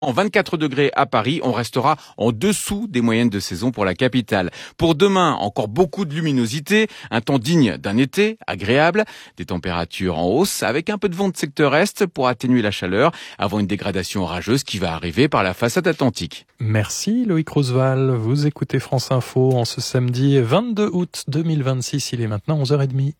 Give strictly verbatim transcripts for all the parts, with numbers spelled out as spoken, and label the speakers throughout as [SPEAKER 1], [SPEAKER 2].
[SPEAKER 1] En vingt-quatre degrés à Paris, on restera en dessous des moyennes de saison pour la capitale. Pour demain, encore beaucoup de luminosité, un temps digne d'un été, agréable, des températures en hausse avec un peu de vent de secteur est pour atténuer la chaleur avant une dégradation orageuse qui va arriver par la façade atlantique.
[SPEAKER 2] Merci Loïc Roosevelt, vous écoutez France Info en ce samedi vingt-deux août deux mille vingt-six, il est maintenant onze heures trente.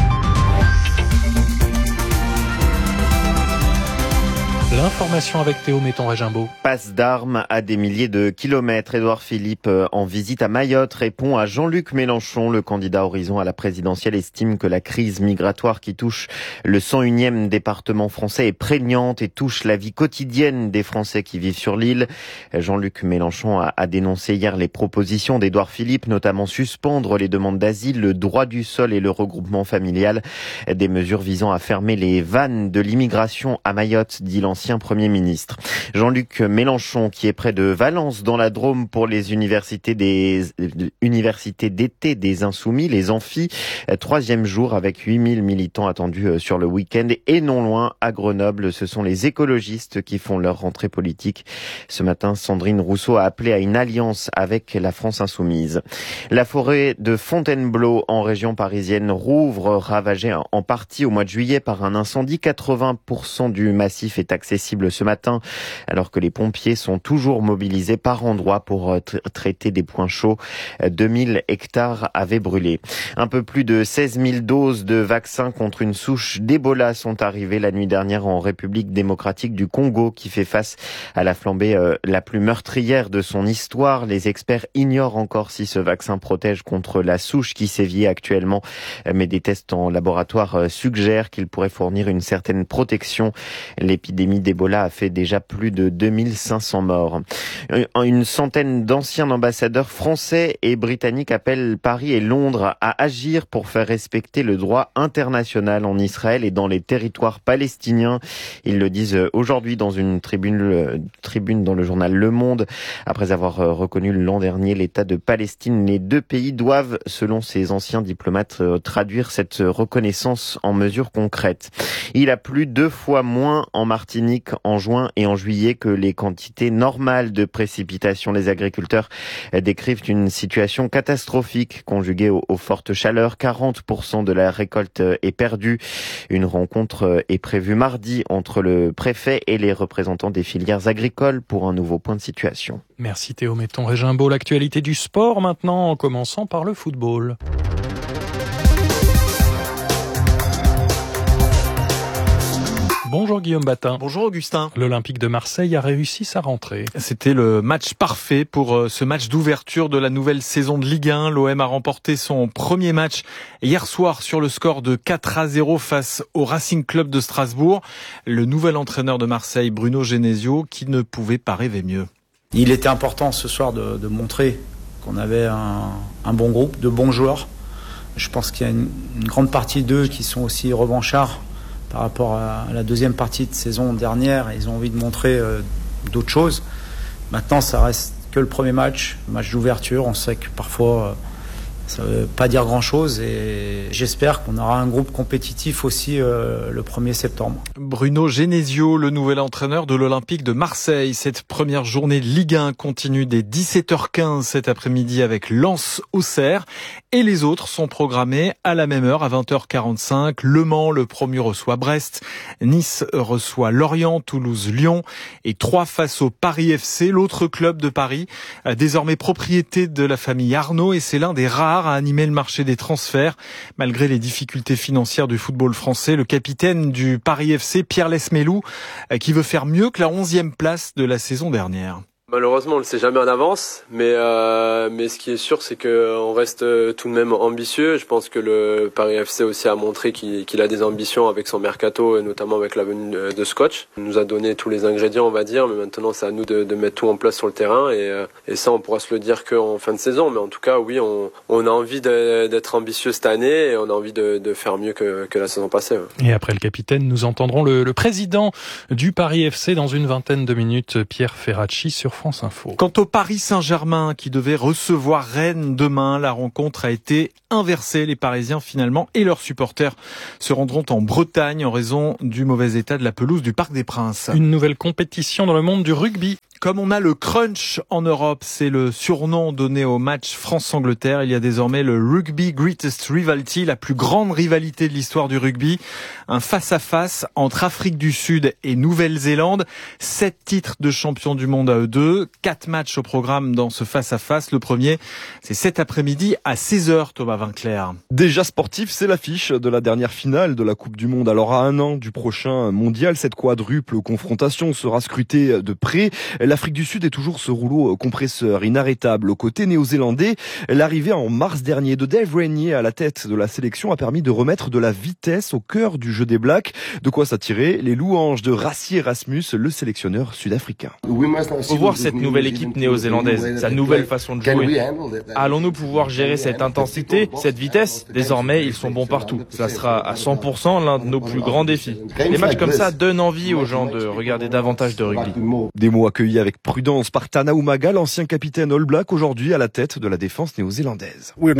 [SPEAKER 2] L'information avec Théo Metton-Régimbaud.
[SPEAKER 3] Passe d'armes à des milliers de kilomètres. Édouard Philippe, en visite à Mayotte, répond à Jean-Luc Mélenchon. Le candidat Horizon à la présidentielle estime que la crise migratoire qui touche le cent unième département français est prégnante et touche la vie quotidienne des Français qui vivent sur l'île. Jean-Luc Mélenchon a, a dénoncé hier les propositions d'Édouard Philippe, notamment suspendre les demandes d'asile, le droit du sol et le regroupement familial. Des mesures visant à fermer les vannes de l'immigration à Mayotte, dit l'ancien Premier ministre. Jean-Luc Mélenchon, qui est près de Valence, dans la Drôme, pour les universités des universités d'été des Insoumis, les Amphis. Troisième jour avec huit mille militants attendus sur le week-end. Et non loin, à Grenoble, ce sont les écologistes qui font leur rentrée politique. Ce matin, Sandrine Rousseau a appelé à une alliance avec la France Insoumise. La forêt de Fontainebleau, en région parisienne, rouvre, ravagée en partie au mois de juillet par un incendie. quatre-vingts pour cent du massif est accessible ce matin, alors que les pompiers sont toujours mobilisés par endroits pour tra- traiter des points chauds. deux mille hectares avaient brûlé. Un peu plus de seize mille doses de vaccins contre une souche d'Ebola sont arrivées la nuit dernière en République démocratique du Congo, qui fait face à la flambée euh, la plus meurtrière de son histoire. Les experts ignorent encore si ce vaccin protège contre la souche qui sévit actuellement, mais des tests en laboratoire euh, suggèrent qu'il pourrait fournir une certaine protection. L'épidémie d'Ebola a fait déjà plus de deux mille cinq cents morts. Une centaine d'anciens ambassadeurs français et britanniques appellent Paris et Londres à agir pour faire respecter le droit international en Israël et dans les territoires palestiniens. Ils le disent aujourd'hui dans une tribune, tribune dans le journal Le Monde. Après avoir reconnu l'an dernier l'État de Palestine, les deux pays doivent, selon ces anciens diplomates, traduire cette reconnaissance en mesures concrètes. Il a plu deux fois moins en Martinique en juin et en juillet que les quantités normales de précipitations. Les agriculteurs décrivent une situation catastrophique conjuguée aux, aux fortes chaleurs. quarante pour cent de la récolte est perdue. Une rencontre est prévue mardi entre le préfet et les représentants des filières agricoles pour un nouveau point de situation.
[SPEAKER 2] Merci Théo Metton-Régimbaud. L'actualité du sport maintenant, en commençant par le football. Bonjour Guillaume Batin.
[SPEAKER 4] Bonjour Augustin.
[SPEAKER 2] L'Olympique de Marseille a réussi sa rentrée.
[SPEAKER 4] C'était le match parfait pour ce match d'ouverture de la nouvelle saison de Ligue un. L'O M a remporté son premier match hier soir sur le score de quatre à zéro face au Racing Club de Strasbourg. Le nouvel entraîneur de Marseille, Bruno Genesio, qui ne pouvait pas rêver mieux.
[SPEAKER 5] Il était important ce soir de, de montrer qu'on avait un, un bon groupe, de bons joueurs. Je pense qu'il y a une, une grande partie d'eux qui sont aussi revanchards par rapport à la deuxième partie de saison dernière. Ils ont envie de montrer euh, d'autres choses. Maintenant, ça reste que le premier match, match d'ouverture. On sait que parfois, euh, ça ne veut pas dire grand-chose. Et j'espère qu'on aura un groupe compétitif aussi euh, le premier septembre.
[SPEAKER 4] Bruno Genesio, le nouvel entraîneur de l'Olympique de Marseille. Cette première journée de Ligue un continue dès dix-sept heures quinze cet après-midi avec Lens-Auxerre. Et les autres sont programmés à la même heure, à vingt heures quarante-cinq. Le Mans, le premier reçoit Brest. Nice reçoit Lorient, Toulouse, Lyon. Et trois face au Paris F C, l'autre club de Paris, désormais propriété de la famille Arnaud. Et c'est l'un des rares à animer le marché des transferts. Malgré les difficultés financières du football français, le capitaine du Paris F C, Pierre Lesmelou, qui veut faire mieux que la onzième place de la saison dernière.
[SPEAKER 6] Malheureusement, on ne le sait jamais en avance, mais euh, mais ce qui est sûr, c'est qu'on reste tout de même ambitieux. Je pense que le Paris F C aussi a montré qu'il, qu'il a des ambitions avec son mercato, et notamment avec la venue de Scotch. Il nous a donné tous les ingrédients, on va dire, mais maintenant c'est à nous de, de mettre tout en place sur le terrain, et, et ça, on pourra se le dire qu'en fin de saison. Mais en tout cas, oui, on, on a envie de, d'être ambitieux cette année, et on a envie de, de faire mieux que, que la saison passée. Ouais.
[SPEAKER 2] Et après le capitaine, nous entendrons le, le président du Paris F C dans une vingtaine de minutes, Pierre Ferracci, sur France Info.
[SPEAKER 4] Quant au Paris Saint-Germain qui devait recevoir Rennes demain, la rencontre a été inversée. Les Parisiens finalement et leurs supporters se rendront en Bretagne en raison du mauvais état de la pelouse du Parc des Princes.
[SPEAKER 2] Une nouvelle compétition dans le monde du rugby.
[SPEAKER 4] Comme on a le crunch en Europe, c'est le surnom donné au match France-Angleterre. Il y a désormais le Rugby Greatest Rivalry, la plus grande rivalité de l'histoire du rugby. Un face-à-face entre Afrique du Sud et Nouvelle-Zélande. Sept titres de champion du monde à eux deux. Quatre matchs au programme dans ce face-à-face. Le premier, c'est cet après-midi à seize heures, Thomas Vinclair.
[SPEAKER 7] Déjà sportif, c'est l'affiche de la dernière finale de la Coupe du Monde. Alors à un an du prochain mondial, cette quadruple confrontation sera scrutée de près. L'Afrique du Sud est toujours ce rouleau compresseur inarrêtable. Au côté néo-zélandais, l'arrivée en mars dernier de Dave Rennie à la tête de la sélection a permis de remettre de la vitesse au cœur du jeu des Blacks. De quoi s'attirer les louanges de Rassie Erasmus, le sélectionneur sud-africain.
[SPEAKER 8] Il faut voir cette nouvelle équipe néo-zélandaise, sa nouvelle façon de jouer. Allons-nous pouvoir gérer cette intensité, cette vitesse ? Désormais, ils sont bons partout. Ça sera à cent pour cent l'un de nos plus grands défis. Les matchs comme ça donnent envie aux gens de regarder davantage de rugby.
[SPEAKER 7] Des mots accueillis avec prudence par Tana Umaga, l'ancien capitaine All Black, aujourd'hui à la tête de la défense néo-zélandaise.
[SPEAKER 9] On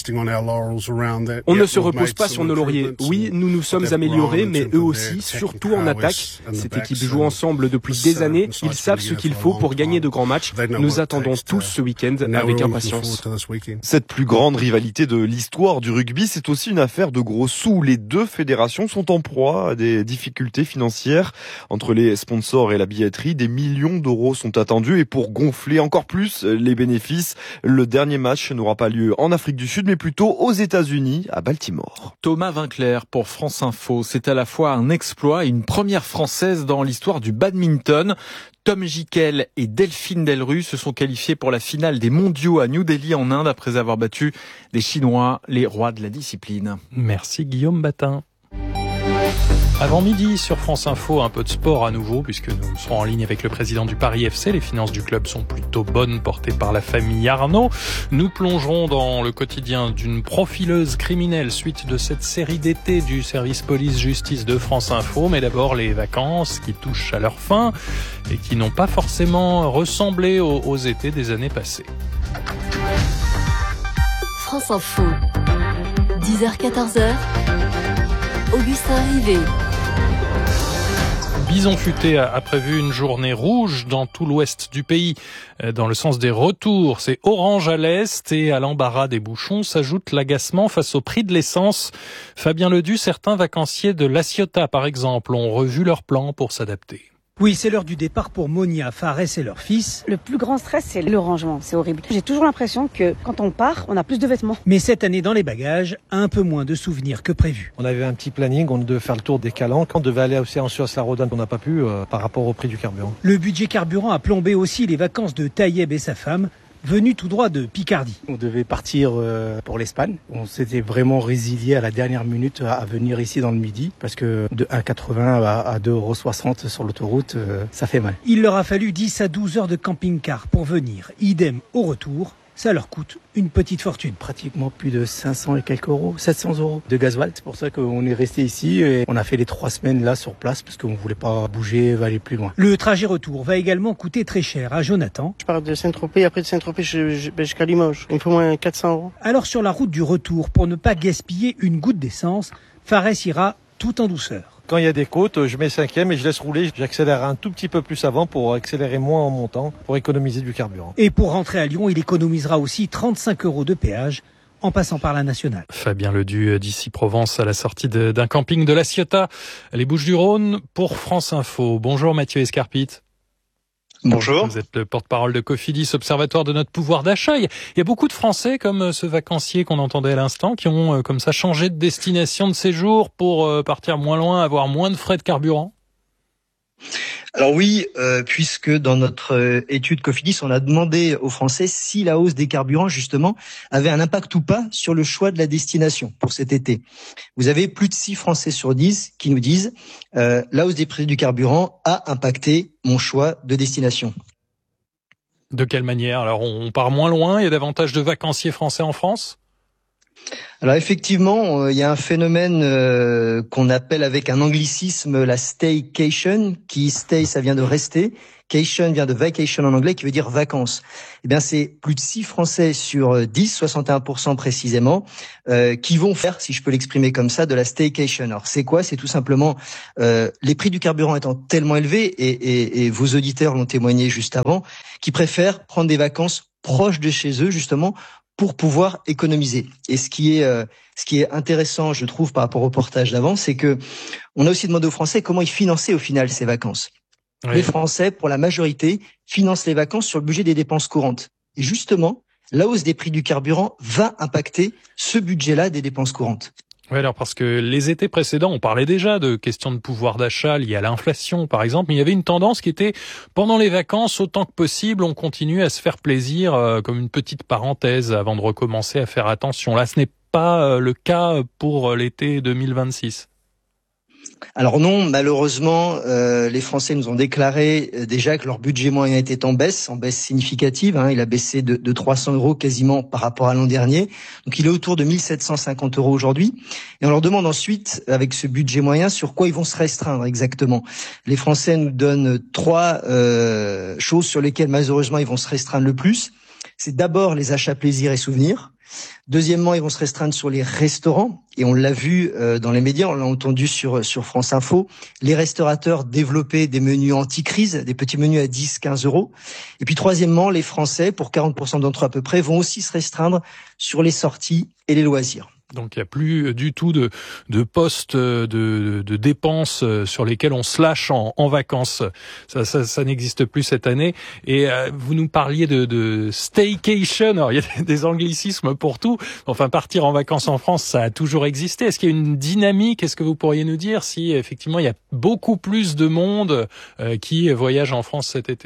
[SPEAKER 9] ne se repose pas sur nos lauriers. Oui, nous nous sommes améliorés, mais eux aussi, surtout en attaque. Cette équipe joue ensemble depuis des années. Ils savent ce qu'il faut pour gagner de grands matchs. Nous attendons tous ce week-end avec impatience.
[SPEAKER 7] Cette plus grande rivalité de l'histoire du rugby, c'est aussi une affaire de gros sous. Les deux fédérations sont en proie à des difficultés financières. Entre les sponsors et la billetterie, des millions d'euros sont attendus. Et pour gonfler encore plus les bénéfices, le dernier match n'aura pas lieu en Afrique du Sud, mais plutôt aux États-Unis, à Baltimore.
[SPEAKER 4] Thomas Vinclair pour France Info. C'est à la fois un exploit et une première française dans l'histoire du badminton. Tom Jikel et Delphine Delru se sont qualifiés pour la finale des mondiaux à New Delhi en Inde après avoir battu les Chinois, les rois de la discipline.
[SPEAKER 2] Merci Guillaume Batin. Avant midi sur France Info, un peu de sport à nouveau puisque nous serons en ligne avec le président du Paris F C. Les finances du club sont plutôt bonnes, portées par la famille Arnaud. Nous plongerons dans le quotidien d'une profileuse criminelle suite de cette série d'été du service police-justice de France Info. Mais d'abord les vacances qui touchent à leur fin et qui n'ont pas forcément ressemblé aux, aux étés des années passées.
[SPEAKER 10] France Info, dix heures quatorze heures. Augustin Rivet.
[SPEAKER 2] Bison Futé a prévu une journée rouge dans tout l'ouest du pays, dans le sens des retours. C'est orange à l'est et à l'embarras des bouchons s'ajoute l'agacement face au prix de l'essence. Fabien Ledu, certains vacanciers de La Ciotat, par exemple, ont revu leurs plans pour s'adapter.
[SPEAKER 11] Oui, c'est l'heure du départ pour Monia, Fares et leur fils.
[SPEAKER 12] Le plus grand stress, c'est le rangement. C'est horrible. J'ai toujours l'impression que quand on part, on a plus de vêtements.
[SPEAKER 11] Mais cette année, dans les bagages, un peu moins de souvenirs que prévu.
[SPEAKER 13] On avait un petit planning, on devait faire le tour des calanques. On devait aller aussi en Suisse-la-Rodane, on n'a pas pu euh, par rapport au prix du carburant.
[SPEAKER 11] Le budget carburant a plombé aussi les vacances de Taïeb et sa femme, venu tout droit de Picardie.
[SPEAKER 14] On devait partir euh, pour l'Espagne. On s'était vraiment résilié à la dernière minute à, à venir ici dans le Midi parce que de un euro quatre-vingts à, à deux euros soixante sur l'autoroute, euh, ça fait mal.
[SPEAKER 11] Il leur a fallu dix à douze heures de camping-car pour venir. Idem au retour. Ça leur coûte une petite fortune.
[SPEAKER 14] Pratiquement plus de cinq cents et quelques euros, sept cents euros de gasoil. C'est pour ça qu'on est resté ici et on a fait les trois semaines là sur place parce qu'on voulait pas bouger, aller plus loin.
[SPEAKER 11] Le trajet retour va également coûter très cher à Jonathan.
[SPEAKER 15] Je pars de Saint-Tropez, après de Saint-Tropez jusqu'à Limoges. Il me faut moins quatre cents euros.
[SPEAKER 11] Alors sur la route du retour, pour ne pas gaspiller une goutte d'essence, Fares ira tout en douceur.
[SPEAKER 13] Quand il y a des côtes, je mets cinquième et je laisse rouler. J'accélère un tout petit peu plus avant pour accélérer moins en montant, pour économiser du carburant.
[SPEAKER 11] Et pour rentrer à Lyon, il économisera aussi trente-cinq euros de péage en passant par la nationale.
[SPEAKER 2] Fabien Ledu d'ici Provence à la sortie de, d'un camping de La Ciotat, les Bouches-du-Rhône pour France Info. Bonjour Mathieu Escarpite.
[SPEAKER 16] Bonjour.
[SPEAKER 2] Vous êtes le porte-parole de Cofidis, observatoire de notre pouvoir d'achat. Il y a beaucoup de Français comme ce vacancier qu'on entendait à l'instant qui ont comme ça changé de destination de séjour pour partir moins loin, avoir moins de frais de carburant.
[SPEAKER 16] Alors oui, euh, puisque dans notre euh, étude Cofidis, on a demandé aux Français si la hausse des carburants, justement, avait un impact ou pas sur le choix de la destination pour cet été. Vous avez plus de six Français sur dix qui nous disent euh, la hausse des prix du carburant a impacté mon choix de destination.
[SPEAKER 2] De quelle manière ? Alors on part moins loin, il y a davantage de vacanciers français en France ?
[SPEAKER 16] Alors effectivement, il y a un phénomène euh, qu'on appelle avec un anglicisme la staycation, qui stay ça vient de rester, cation vient de vacation en anglais qui veut dire vacances. Eh bien c'est plus de six Français sur dix, soixante et un pour cent précisément, euh, qui vont faire, si je peux l'exprimer comme ça, de la staycation. Alors c'est quoi ? C'est tout simplement euh, les prix du carburant étant tellement élevés, et, et, et vos auditeurs l'ont témoigné juste avant, qui préfèrent prendre des vacances proches de chez eux justement pour pouvoir économiser. Et ce qui est euh, ce qui est intéressant, je trouve, par rapport au reportage d'avant, c'est que on a aussi demandé aux Français comment ils finançaient au final ces vacances. Oui. Les Français, pour la majorité, financent les vacances sur le budget des dépenses courantes. Et justement, la hausse des prix du carburant va impacter ce budget-là des dépenses courantes.
[SPEAKER 2] Oui, alors parce que les étés précédents, on parlait déjà de questions de pouvoir d'achat liées à l'inflation, par exemple, mais il y avait une tendance qui était, pendant les vacances, autant que possible, on continue à se faire plaisir, euh, comme une petite parenthèse, avant de recommencer à faire attention. Là, ce n'est pas euh, le cas pour l'été deux mille vingt-six.
[SPEAKER 16] Alors non, malheureusement, euh, les Français nous ont déclaré euh, déjà que leur budget moyen était en baisse, en baisse significative. Hein, il a baissé de, de trois cents euros quasiment par rapport à l'an dernier. Donc il est autour de mille sept cent cinquante euros aujourd'hui. Et on leur demande ensuite, avec ce budget moyen, sur quoi ils vont se restreindre exactement. Les Français nous donnent trois euh, choses sur lesquelles malheureusement ils vont se restreindre le plus. C'est d'abord les achats plaisir et souvenirs. Deuxièmement, ils vont se restreindre sur les restaurants, et on l'a vu euh, dans les médias, on l'a entendu sur sur France Info, les restaurateurs développer des menus anti-crise, des petits menus à dix, quinze euros. Et puis troisièmement, les Français, pour quarante pour cent d'entre eux à peu près, vont aussi se restreindre sur les sorties et les loisirs.
[SPEAKER 2] Donc il n'y a plus du tout de, de postes de, de, de dépenses sur lesquels on se lâche en, en vacances. Ça, ça, ça n'existe plus cette année. Et euh, vous nous parliez de, de staycation. Alors il y a des anglicismes pour tout. Enfin, partir en vacances en France, ça a toujours existé. Est-ce qu'il y a une dynamique ? Est-ce que vous pourriez nous dire si effectivement il y a beaucoup plus de monde euh, qui voyage en France cet été ?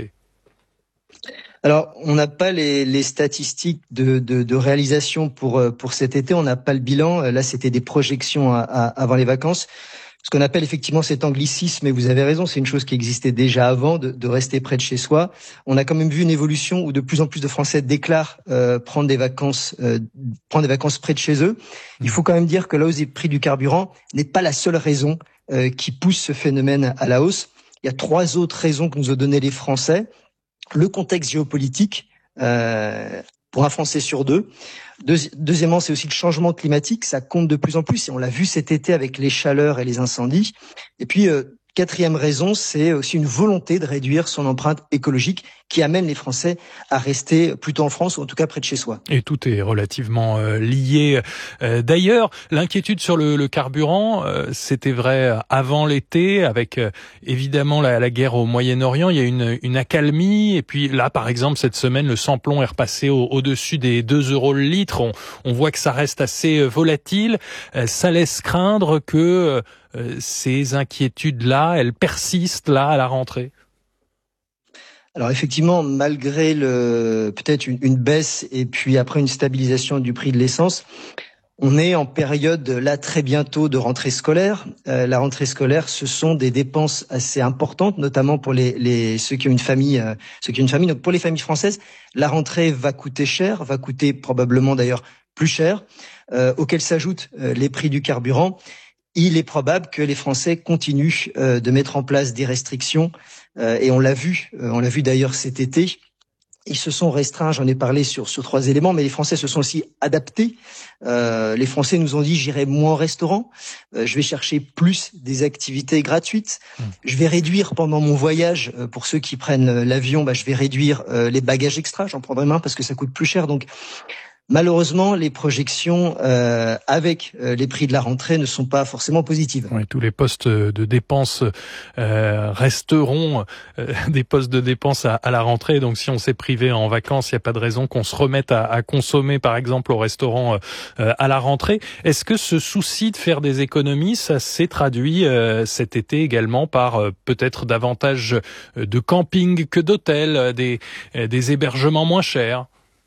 [SPEAKER 16] Alors, on n'a pas les, les statistiques de, de, de réalisation pour pour cet été. On n'a pas le bilan. Là, c'était des projections à, à, avant les vacances. Ce qu'on appelle effectivement cet anglicisme, et vous avez raison, c'est une chose qui existait déjà avant, de, de rester près de chez soi. On a quand même vu une évolution où de plus en plus de Français déclarent euh, prendre des vacances, euh, prendre des vacances près de chez eux. Il faut quand même dire que la hausse des prix du carburant n'est pas la seule raison euh, qui pousse ce phénomène à la hausse. Il y a trois autres raisons que nous ont donné les Français. Le contexte géopolitique, euh, pour un Français sur deux. Deuxi- deuxièmement, c'est aussi le changement climatique, ça compte de plus en plus, et on l'a vu cet été avec les chaleurs et les incendies. Et puis, euh, quatrième raison, c'est aussi une volonté de réduire son empreinte écologique qui amène les Français à rester plutôt en France, ou en tout cas près de chez soi.
[SPEAKER 2] Et tout est relativement euh, lié. Euh, d'ailleurs, l'inquiétude sur le, le carburant, euh, c'était vrai avant l'été, avec euh, évidemment la, la guerre au Moyen-Orient. Il y a une, une accalmie. Et puis là, par exemple, cette semaine, le samplon est repassé au, au-dessus des deux euros le litre. On, on voit que ça reste assez volatile. Euh, ça laisse craindre que euh, ces inquiétudes-là, elles persistent là à la rentrée.
[SPEAKER 16] Alors effectivement, malgré le peut-être une, une baisse et puis après une stabilisation du prix de l'essence, on est en période là très bientôt de rentrée scolaire. Euh, la rentrée scolaire, ce sont des dépenses assez importantes, notamment pour les, les ceux qui ont une famille, euh, ceux qui ont une famille. Donc pour les familles françaises, la rentrée va coûter cher, va coûter probablement d'ailleurs plus cher, euh, auquel s'ajoutent euh, les prix du carburant. Il est probable que les Français continuent euh, de mettre en place des restrictions, euh, et on l'a vu, euh, on l'a vu d'ailleurs cet été. Ils se sont restreints, j'en ai parlé sur sur trois éléments, mais les Français se sont aussi adaptés. Euh, les Français nous ont dit j'irai moins au restaurant, euh, je vais chercher plus des activités gratuites, mmh. je vais réduire pendant mon voyage, euh, pour ceux qui prennent l'avion, bah, je vais réduire euh, les bagages extra, j'en prendrai moins parce que ça coûte plus cher. Donc malheureusement, les projections euh, avec euh, les prix de la rentrée ne sont pas forcément positives.
[SPEAKER 2] Oui, tous les postes de dépenses euh, resteront euh, des postes de dépenses à, à la rentrée. Donc, si on s'est privé en vacances, il n'y a pas de raison qu'on se remette à, à consommer, par exemple, au restaurant euh, à la rentrée. Est-ce que ce souci de faire des économies, ça s'est traduit euh, cet été également par euh, peut-être davantage de camping que d'hôtels, des, des hébergements moins chers ?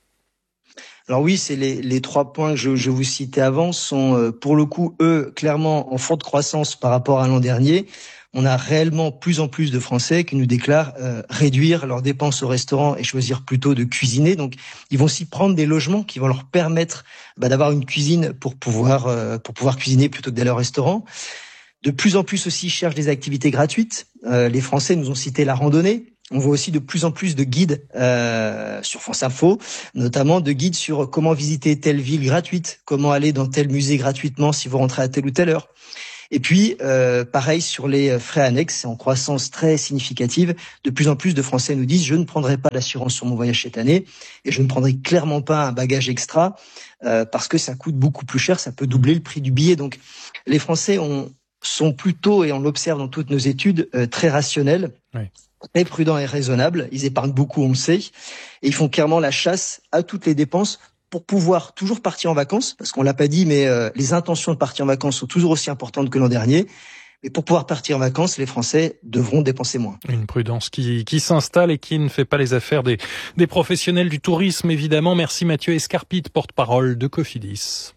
[SPEAKER 16] Alors oui, c'est les, les trois points que je, je vous citais avant sont euh, pour le coup, eux, clairement en forte croissance par rapport à l'an dernier. On a réellement plus en plus de Français qui nous déclarent euh, réduire leurs dépenses au restaurant et choisir plutôt de cuisiner. Donc, ils vont aussi prendre des logements qui vont leur permettre bah, d'avoir une cuisine pour pouvoir euh, pour pouvoir cuisiner plutôt que d'aller au restaurant. De plus en plus aussi, ils cherchent des activités gratuites. Euh, les Français nous ont cité la randonnée. On voit aussi de plus en plus de guides euh, sur France Info, notamment de guides sur comment visiter telle ville gratuite, comment aller dans tel musée gratuitement si vous rentrez à telle ou telle heure. Et puis, euh, pareil sur les frais annexes, c'est en croissance très significative. De plus en plus de Français nous disent « je ne prendrai pas d'assurance sur mon voyage cette année et je ne prendrai clairement pas un bagage extra euh, parce que ça coûte beaucoup plus cher, ça peut doubler le prix du billet ». Donc, les Français ont, sont plutôt, et on l'observe dans toutes nos études, euh, très rationnels. Oui. Très prudents et raisonnables. Ils épargnent beaucoup, on le sait. Et ils font clairement la chasse à toutes les dépenses pour pouvoir toujours partir en vacances. Parce qu'on l'a pas dit, mais euh, les intentions de partir en vacances sont toujours aussi importantes que l'an dernier. Mais pour pouvoir partir en vacances, les Français devront dépenser moins.
[SPEAKER 2] Une prudence qui, qui s'installe et qui ne fait pas les affaires des, des professionnels du tourisme, évidemment. Merci Mathieu Escarpite, porte-parole de Cofidis.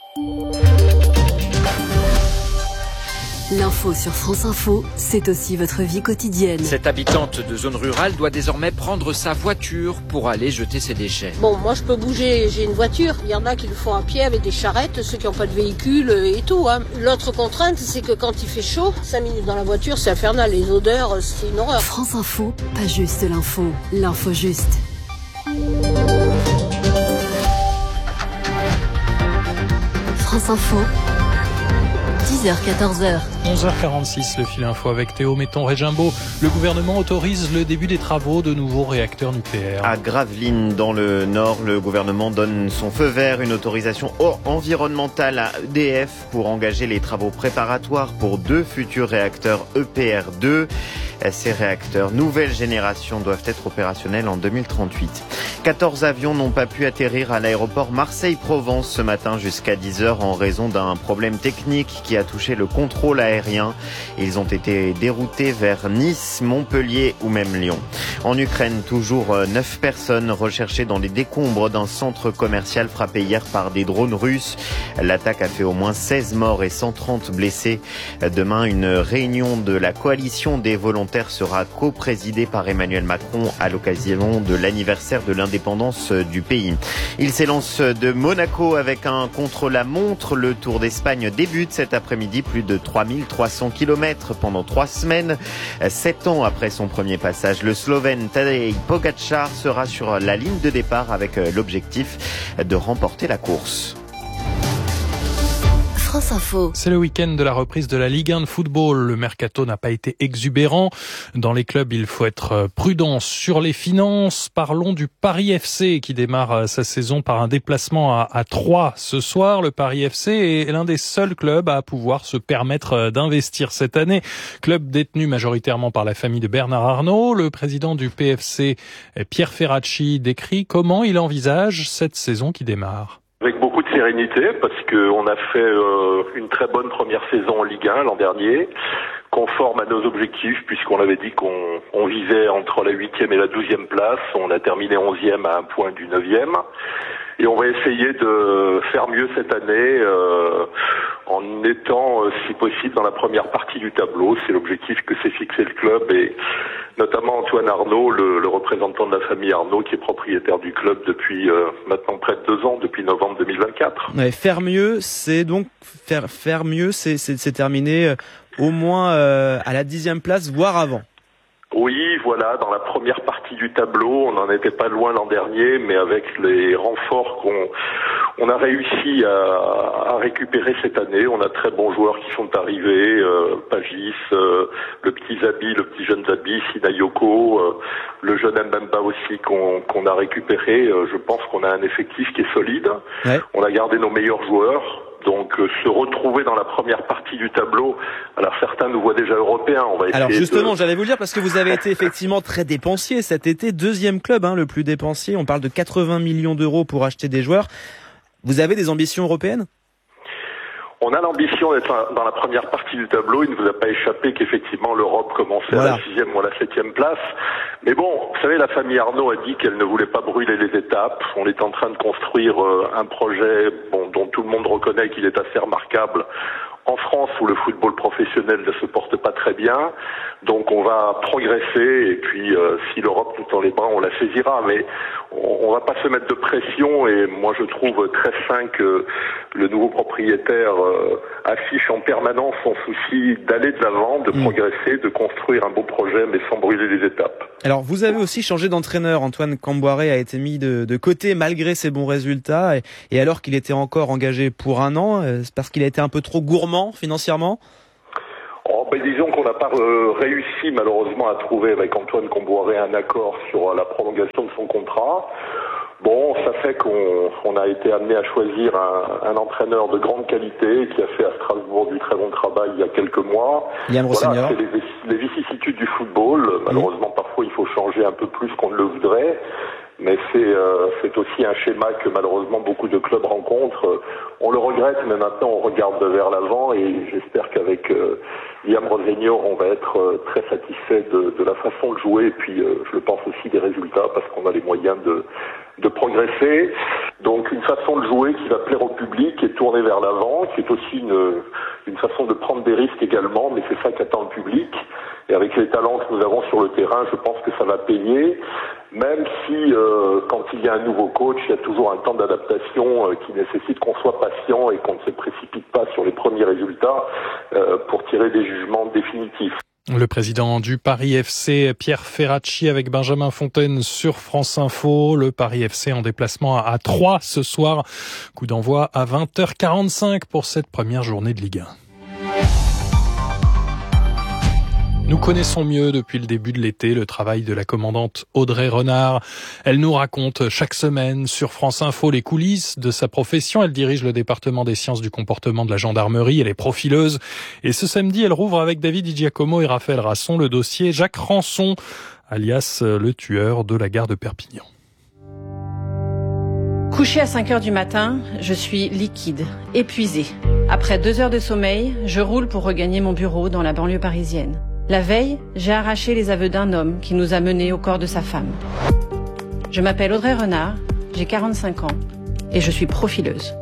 [SPEAKER 10] L'info sur France Info, c'est aussi votre vie quotidienne.
[SPEAKER 17] Cette habitante de zone rurale doit désormais prendre sa voiture pour aller jeter ses déchets.
[SPEAKER 18] Bon, moi je peux bouger, j'ai une voiture. Il y en a qui le font à pied avec des charrettes, ceux qui n'ont pas de véhicule et tout. Hein. L'autre contrainte, c'est que quand il fait chaud, cinq minutes dans la voiture, c'est infernal. Les odeurs, c'est une horreur.
[SPEAKER 10] France Info, pas juste l'info, l'info juste. France Info. dix heures quatorze heures.
[SPEAKER 2] onze heures quarante-six, le fil info avec Théo Metton-Régimbaud. Le gouvernement autorise le début des travaux de nouveaux réacteurs nucléaires.
[SPEAKER 3] À Gravelines, dans le Nord, le gouvernement donne son feu vert, une autorisation environnementale à E D F pour engager les travaux préparatoires pour deux futurs réacteurs E P R deux. Ces réacteurs nouvelle génération doivent être opérationnels en deux mille trente-huit. quatorze avions n'ont pas pu atterrir à l'aéroport Marseille-Provence ce matin jusqu'à dix heures en raison d'un problème technique qui a touché le contrôle aérien. Ils ont été déroutés vers Nice, Montpellier ou même Lyon. En Ukraine, toujours neuf personnes recherchées dans les décombres d'un centre commercial frappé hier par des drones russes. L'attaque a fait au moins seize morts et cent trente blessés. Demain, une réunion de la coalition des volontaires sera co-présidée par Emmanuel Macron à l'occasion de l'anniversaire de l'indépendance du pays. Il s'élance de Monaco avec un contre-la-montre. Le Tour d'Espagne débute cet après-midi, plus de trois mille trois cents kilomètres pendant trois semaines. Sept ans après son premier passage, le Slovène Tadej Pogačar sera sur la ligne de départ avec l'objectif de remporter la course.
[SPEAKER 10] France Info.
[SPEAKER 2] C'est le week-end de la reprise de la Ligue un de football. Le mercato n'a pas été exubérant. Dans les clubs, il faut être prudent sur les finances. Parlons du Paris F C qui démarre sa saison par un déplacement à, à Troyes ce soir. Le Paris F C est l'un des seuls clubs à pouvoir se permettre d'investir cette année. Club détenu majoritairement par la famille de Bernard Arnault. Le président du P F C, Pierre Ferracci, décrit comment il envisage cette saison qui démarre.
[SPEAKER 19] Avec beaucoup de sérénité, parce qu'on a fait euh, une très bonne première saison en Ligue un l'an dernier, conforme à nos objectifs, puisqu'on avait dit qu'on on visait entre la huitième et la douzième place. On a terminé onzième à un point du neuvième. Et on va essayer de faire mieux cette année euh, en étant, euh, si possible, dans la première partie du tableau. C'est l'objectif que s'est fixé le club et notamment Antoine Arnault, le, le représentant de la famille Arnault, qui est propriétaire du club depuis euh, maintenant près de deux ans, depuis novembre deux mille vingt-quatre.
[SPEAKER 20] Ouais, faire mieux, c'est donc faire faire mieux, c'est c'est, c'est terminer euh, au moins euh, à la dixième place, voire avant.
[SPEAKER 19] Oui, voilà, dans la première partie du tableau, on n'en était pas loin l'an dernier, mais avec les renforts qu'on on a réussi à, à récupérer cette année, on a très bons joueurs qui sont arrivés, euh, Pagis, euh, le petit Zabi, le petit jeune Zabi, Sinayoko, euh, le jeune Mbemba aussi qu'on qu'on a récupéré. Euh, je pense qu'on a un effectif qui est solide. Ouais. On a gardé nos meilleurs joueurs. Donc euh, se retrouver dans la première partie du tableau, alors certains nous voient déjà européens, on va essayer.
[SPEAKER 20] Alors justement,
[SPEAKER 19] de...
[SPEAKER 20] j'allais vous le dire parce que vous avez été effectivement très dépensier cet été, deuxième club hein, le plus dépensier, on parle de quatre-vingts millions d'euros pour acheter des joueurs. Vous avez des ambitions européennes ?
[SPEAKER 19] On a l'ambition d'être dans la première partie du tableau. Il ne vous a pas échappé qu'effectivement l'Europe commençait voilà. à la sixième ou à la septième place. Mais bon, vous savez, la famille Arnaud a dit qu'elle ne voulait pas brûler les étapes. On est en train de construire un projet bon, dont tout le monde reconnaît qu'il est assez remarquable. En France, où le football professionnel ne se porte pas très bien, donc on va progresser et puis euh, si l'Europe nous tend les bras, on la saisira. Mais on, on va pas se mettre de pression et moi je trouve très sain que le nouveau propriétaire euh, affiche en permanence son souci d'aller de l'avant, de mmh. progresser, de construire un beau projet, mais sans brûler les étapes.
[SPEAKER 20] Alors vous avez aussi changé d'entraîneur. Antoine Camboiré a été mis de, de côté malgré ses bons résultats et, et alors qu'il était encore engagé pour un an, c'est parce qu'il a été un peu trop gourmand financièrement?
[SPEAKER 19] Oh, ben disons qu'on n'a pas euh, réussi malheureusement à trouver avec Antoine Camboiré un accord sur euh, la prolongation de son contrat. Bon, ça fait qu'on on a été amené à choisir un, un entraîneur de grande qualité qui a fait à Strasbourg du très bon travail il y a quelques mois.
[SPEAKER 20] Yann
[SPEAKER 19] Voilà, c'est les, les vicissitudes du football. Malheureusement, mmh. parfois, il faut changer un peu plus qu'on ne le voudrait. Mais c'est, euh, c'est aussi un schéma que malheureusement beaucoup de clubs rencontrent. On le regrette, mais maintenant on regarde vers l'avant et j'espère qu'avec euh, Liam Rosenior, on va être euh, très satisfait de, de la façon de jouer et puis euh, je le pense aussi des résultats parce qu'on a les moyens de, de progresser. Donc une façon de jouer qui va plaire au public et tourner vers l'avant, qui est aussi une, une façon de prendre des risques également, mais c'est ça qu'attend le public. Et avec les talents que nous avons sur le terrain, je pense que ça va payer, même si euh, quand il y a un nouveau coach, il y a toujours un temps d'adaptation euh, qui nécessite qu'on soit patient et qu'on ne se précipite pas sur les premiers résultats euh, pour tirer des jugements définitifs.
[SPEAKER 2] Le président du Paris F C, Pierre Ferracci, avec Benjamin Fontaine sur France Info. Le Paris F C en déplacement à Troyes ce soir. Coup d'envoi à vingt heures quarante-cinq pour cette première journée de Ligue un. Nous connaissons mieux depuis le début de l'été le travail de la commandante Audrey Renard. Elle nous raconte chaque semaine sur France Info les coulisses de sa profession. Elle dirige le département des sciences du comportement de la gendarmerie. Elle est profileuse. Et ce samedi, elle rouvre avec David Di Giacomo et Raphaël Rasson le dossier Jacques Ranson, alias le tueur de la gare de Perpignan.
[SPEAKER 21] Couché à cinq heures du matin, je suis liquide, épuisée. Après deux heures de sommeil, je roule pour regagner mon bureau dans la banlieue parisienne. La veille, j'ai arraché les aveux d'un homme qui nous a menés au corps de sa femme. Je m'appelle Audrey Renard, j'ai quarante-cinq ans et je suis profileuse.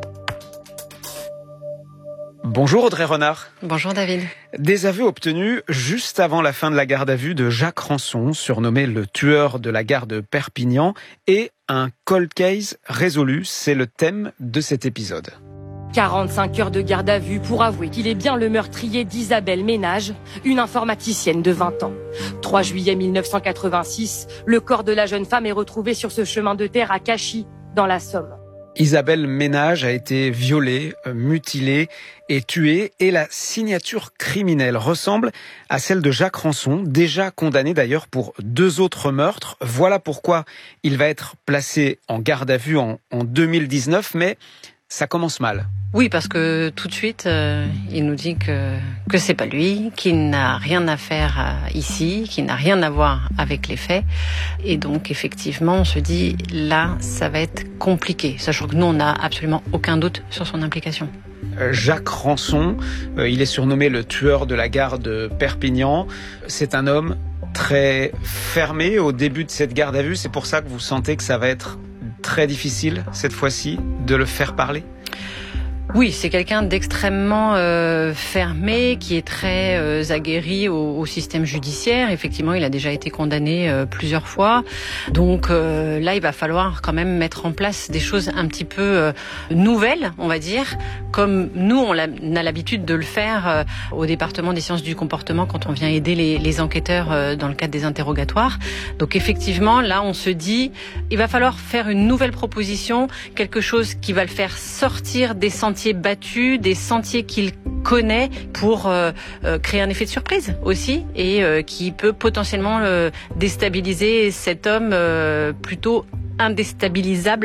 [SPEAKER 22] Bonjour Audrey Renard.
[SPEAKER 21] Bonjour David.
[SPEAKER 22] Des aveux obtenus juste avant la fin de la garde à vue de Jacques Ranson, surnommé le tueur de la gare de Perpignan, et un cold case résolu, c'est le thème de cet épisode.
[SPEAKER 23] quarante-cinq heures de garde à vue pour avouer qu'il est bien le meurtrier d'Isabelle Ménage, une informaticienne de vingt ans. trois juillet mille neuf cent quatre-vingt-six, le corps de la jeune femme est retrouvé sur ce chemin de terre à Cachy, dans la Somme.
[SPEAKER 22] Isabelle Ménage a été violée, mutilée et tuée, et la signature criminelle ressemble à celle de Jacques Ranson, déjà condamné d'ailleurs pour deux autres meurtres. Voilà pourquoi il va être placé en garde à vue en, en deux mille dix-neuf, mais ça commence mal.
[SPEAKER 21] Oui, parce que tout de suite, euh, il nous dit que que c'est pas lui, qu'il n'a rien à faire euh, ici, qu'il n'a rien à voir avec les faits. Et donc, effectivement, on se dit, là, ça va être compliqué, sachant que nous, on n'a absolument aucun doute sur son implication.
[SPEAKER 22] Jacques Ranson, euh, il est surnommé le tueur de la gare de Perpignan. C'est un homme très fermé au début de cette garde à vue. C'est pour ça que vous sentez que ça va être très difficile, cette fois-ci, de le faire parler ?
[SPEAKER 21] Oui, c'est quelqu'un d'extrêmement euh, fermé, qui est très euh, aguerri au, au système judiciaire. Effectivement, il a déjà été condamné euh, plusieurs fois. Donc euh, là, il va falloir quand même mettre en place des choses un petit peu euh, nouvelles, on va dire, comme nous, on a, on a l'habitude de le faire euh, au département des sciences du comportement quand on vient aider les, les enquêteurs euh, dans le cadre des interrogatoires. Donc effectivement, là, on se dit, il va falloir faire une nouvelle proposition, quelque chose qui va le faire sortir des sentiers battus, des sentiers qu'il connaît, pour euh, euh, créer un effet de surprise aussi, et euh, qui peut potentiellement euh, déstabiliser cet homme euh, plutôt indéstabilisable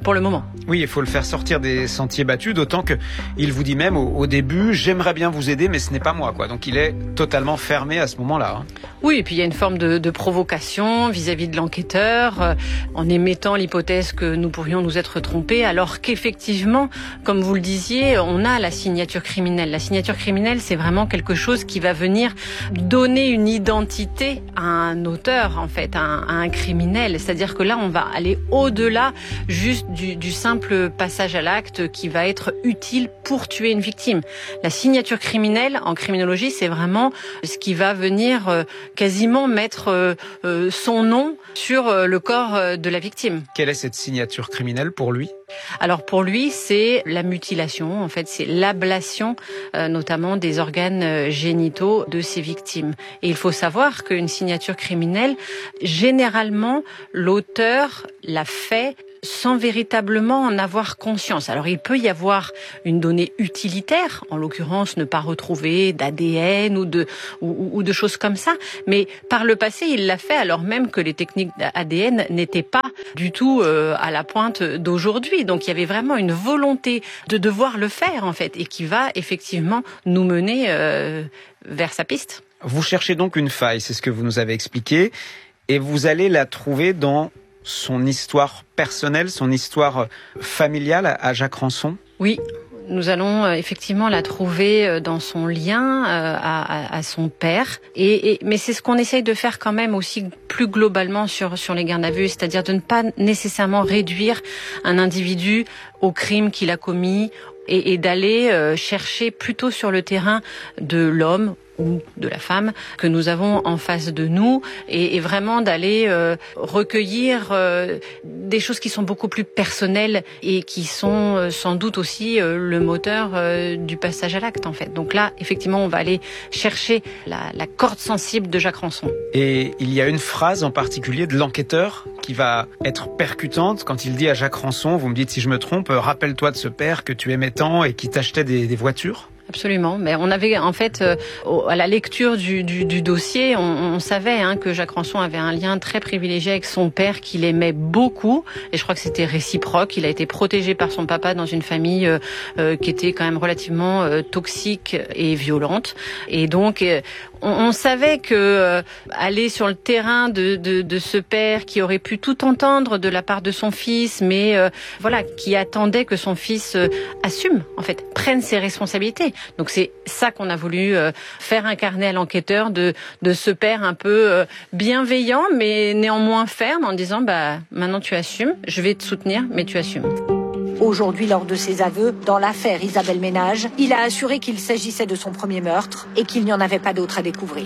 [SPEAKER 21] pour le moment.
[SPEAKER 22] Oui, il faut le faire sortir des sentiers battus, d'autant que il vous dit même au, au début, j'aimerais bien vous aider, mais ce n'est pas moi, quoi. Donc il est totalement fermé à ce moment-là. Hein.
[SPEAKER 21] Oui, et puis il y a une forme de, de provocation vis-à-vis de l'enquêteur, euh, en émettant l'hypothèse que nous pourrions nous être trompés, alors qu'effectivement, comme vous le disiez, on a la signature criminelle. La signature criminelle, c'est vraiment quelque chose qui va venir donner une identité à un auteur, en fait, à un, à un criminel. C'est-à-dire que là, on va aller au-delà juste du, du simple passage à l'acte qui va être utile pour tuer une victime. La signature criminelle, en criminologie, c'est vraiment ce qui va venir euh, quasiment mettre euh, euh, son nom sur euh, le corps euh, de la victime.
[SPEAKER 22] Quelle est cette signature criminelle pour lui ?
[SPEAKER 21] Alors pour lui, c'est la mutilation, en fait, c'est l'ablation euh, notamment des organes euh, génitaux de ses victimes. Et il faut savoir qu'une signature criminelle, généralement, l'auteur l'a fait sans véritablement en avoir conscience. Alors il peut y avoir une donnée utilitaire, en l'occurrence ne pas retrouver d'A D N ou de ou, ou de choses comme ça, mais par le passé il l'a fait alors même que les techniques A D N n'étaient pas du tout euh, à la pointe d'aujourd'hui. Donc il y avait vraiment une volonté de devoir le faire en fait, et qui va effectivement nous mener euh, vers sa piste.
[SPEAKER 22] Vous cherchez donc une faille, c'est ce que vous nous avez expliqué, et vous allez la trouver dans son histoire personnelle, son histoire familiale à Jacques Ranson ?
[SPEAKER 21] Oui, nous allons effectivement la trouver dans son lien à, à, à son père. Et, et, mais c'est ce qu'on essaye de faire quand même aussi plus globalement sur, sur les gardes à vue, c'est-à-dire de ne pas nécessairement réduire un individu au crime qu'il a commis et, et d'aller chercher plutôt sur le terrain de l'homme ou de la femme que nous avons en face de nous, et, et vraiment d'aller euh, recueillir euh, des choses qui sont beaucoup plus personnelles et qui sont euh, sans doute aussi euh, le moteur euh, du passage à l'acte en fait. Donc là, effectivement, on va aller chercher la, la corde sensible de Jacques Ranson.
[SPEAKER 22] Et il y a une phrase en particulier de l'enquêteur qui va être percutante quand il dit à Jacques Ranson, vous me dites si je me trompe, rappelle-toi de ce père que tu aimais tant et qui t'achetait des, des voitures.
[SPEAKER 21] Absolument. Mais on avait en fait, euh, à la lecture du, du, du dossier, on, on savait hein, que Jacques Ranson avait un lien très privilégié avec son père qu'il aimait beaucoup. Et je crois que c'était réciproque. Il a été protégé par son papa dans une famille euh, euh, qui était quand même relativement euh, toxique et violente. Et donc, euh, on, on savait que euh, aller sur le terrain de, de, de ce père qui aurait pu tout entendre de la part de son fils, mais euh, voilà, qui attendait que son fils euh, assume, en fait, prenne ses responsabilités. Donc c'est ça qu'on a voulu euh, faire incarner à l'enquêteur, de, de ce père un peu euh, bienveillant mais néanmoins ferme en disant bah maintenant tu assumes, je vais te soutenir mais tu assumes.
[SPEAKER 1] Aujourd'hui, lors de ses aveux dans l'affaire Isabelle Ménage, il a assuré qu'il s'agissait de son premier meurtre et qu'il n'y en avait pas d'autre à découvrir.